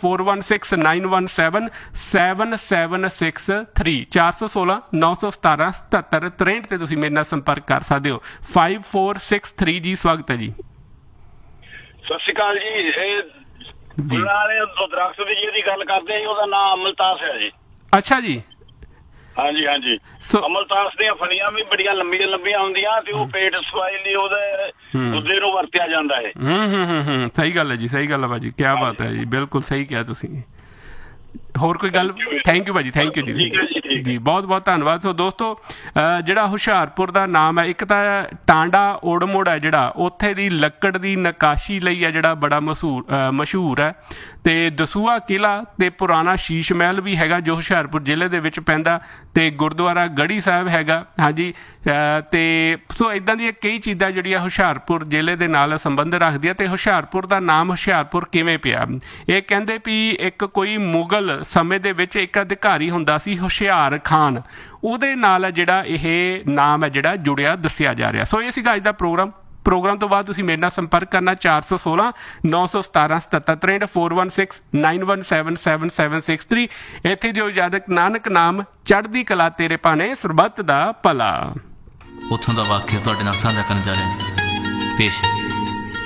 416-917-7763 416-917-7763 ਤੇ ਤੁਸੀਂ ਮੇਰੇ ਨਾਲ ਸੰਪਰਕ ਕਰ ਸਕਦੇ ਹੋ। 5463 ਜੀ, ਸਵਾਗਤ ਹੈ ਜੀ। ਸਤਿ ਸ਼੍ਰੀ ਅਕਾਲ ਜੀ। ਇਹ ਵਾਲੇ ਦਰਖਤ ਦੀ ਜਿਹਦੀ ਗੱਲ ਕਰਦੇ ਜੀ ਉਹਦਾ ਨਾਮ ਅਮਲਤਾਸ ਹੈ ਜੀ। ਅੱਛਾ ਜੀ। ਹਾਂਜੀ ਹਾਂਜੀ। ਅਮਲਤਾਸ ਦੀਆਂ ਫਲੀਆਂ ਵੀ ਬੜੀਆਂ ਲੰਬੀਆਂ ਲੰਬੀਆਂ ਹੁੰਦੀਆਂ ਤੇ ਉਹ ਪੇਟ ਸਫਾਈ ਲਈ ਉਹਦੇ ਦੁੱਧੇ ਨੂੰ ਵਰਤਿਆ ਜਾਂਦਾ ਹੈ। ਸਹੀ ਗੱਲ ਹੈ ਜੀ, ਸਹੀ ਗੱਲ ਹੈ ਭਾਜੀ, ਕਿਆ ਬਾਤ ਹੈ ਜੀ, ਬਿਲਕੁਲ ਸਹੀ ਕਿਹਾ ਤੁਸੀਂ। ਹੋਰ ਕੋਈ ਗੱਲ? ਥੈਂਕ ਯੂ ਭਾਜੀ, ਥੈਂਕ ਯੂ ਜੀ ਜੀ, ਬਹੁਤ ਬਹੁਤ ਧੰਨਵਾਦ। ਸੋ ਦੋਸਤੋ ਜਿਹੜਾ ਹੁਸ਼ਿਆਰਪੁਰ ਦਾ ਨਾਮ ਹੈ, ਇੱਕ ਤਾਂ ਟਾਂਡਾ ਓੜਮੋੜ ਹੈ ਜਿਹੜਾ, ਉੱਥੇ ਦੀ ਲੱਕੜ ਦੀ ਨਕਾਸ਼ੀ ਲਈ ਹੈ ਜਿਹੜਾ ਬੜਾ ਮਸ਼ਹੂਰ ਹੈ। ਤੇ ਦਸੂਹਾ ਕਿਲ੍ਹਾ ਤੇ ਪੁਰਾਣਾ ਸ਼ੀਸ਼ ਮਹਿਲ ਵੀ ਹੈਗਾ ਜੋ ਹੁਸ਼ਿਆਰਪੁਰ ਜ਼ਿਲ੍ਹੇ ਦੇ ਵਿੱਚ ਪੈਂਦਾ, ਤੇ ਗੁਰਦੁਆਰਾ ਗੜੀ ਸਾਹਿਬ ਹੈਗਾ। ਹਾਂਜੀ, ਤੇ ਸੋ ਇੱਦਾਂ ਦੀਆਂ ਕਈ ਚੀਜ਼ਾਂ ਜਿਹੜੀਆਂ ਹੁਸ਼ਿਆਰਪੁਰ ਜ਼ਿਲ੍ਹੇ ਦੇ ਨਾਲ ਸੰਬੰਧ ਰੱਖਦੀਆਂ। ਤੇ ਹੁਸ਼ਿਆਰਪੁਰ ਦਾ ਨਾਮ ਹੁਸ਼ਿਆਰਪੁਰ ਕਿਵੇਂ ਪਿਆ? ਇਹ ਕਹਿੰਦੇ ਵੀ ਇੱਕ ਕੋਈ ਮੁਗਲ ਸਮੇਂ ਦੇ ਵਿੱਚ ਇੱਕ ਅਧਿਕਾਰੀ ਹੁੰਦਾ ਸੀ ਹੁਸ਼ਿਆਰ ਖਾਨ, ਉਹਦੇ ਨਾਲ ਜਿਹੜਾ ਇਹ ਨਾਮ ਹੈ ਜਿਹੜਾ ਜੁੜਿਆ ਦੱਸਿਆ ਜਾ ਰਿਹਾ। ਸੋ ਇਹ ਸੀਗਾ ਅੱਜ ਦਾ ਪ੍ਰੋਗਰਾਮ ਤੋਂ ਬਾਅਦ ਤੁਸੀਂ ਮੇਰੇ ਨਾਲ ਸੰਪਰਕ ਕਰਨਾ 416-917-7763 416-917-7763। ਇੱਥੇ ਦਿਓ ਇਜਾਜ਼ਤ, ਨਾਨਕ ਨਾਮ ਚੜ੍ਹਦੀ ਕਲਾ ਤੇਰੇ ਭਾਣੇ ਸਰਬੱਤ ਦਾ ਭਲਾ। ਉੱਥੋਂ ਦਾ ਵਾਕਿਆ ਤੁਹਾਡੇ ਨਾਲ ਸਾਂਝਾ ਕਰਨ ਜਾ ਰਹੇ ਜੀ। ਪੇਸ਼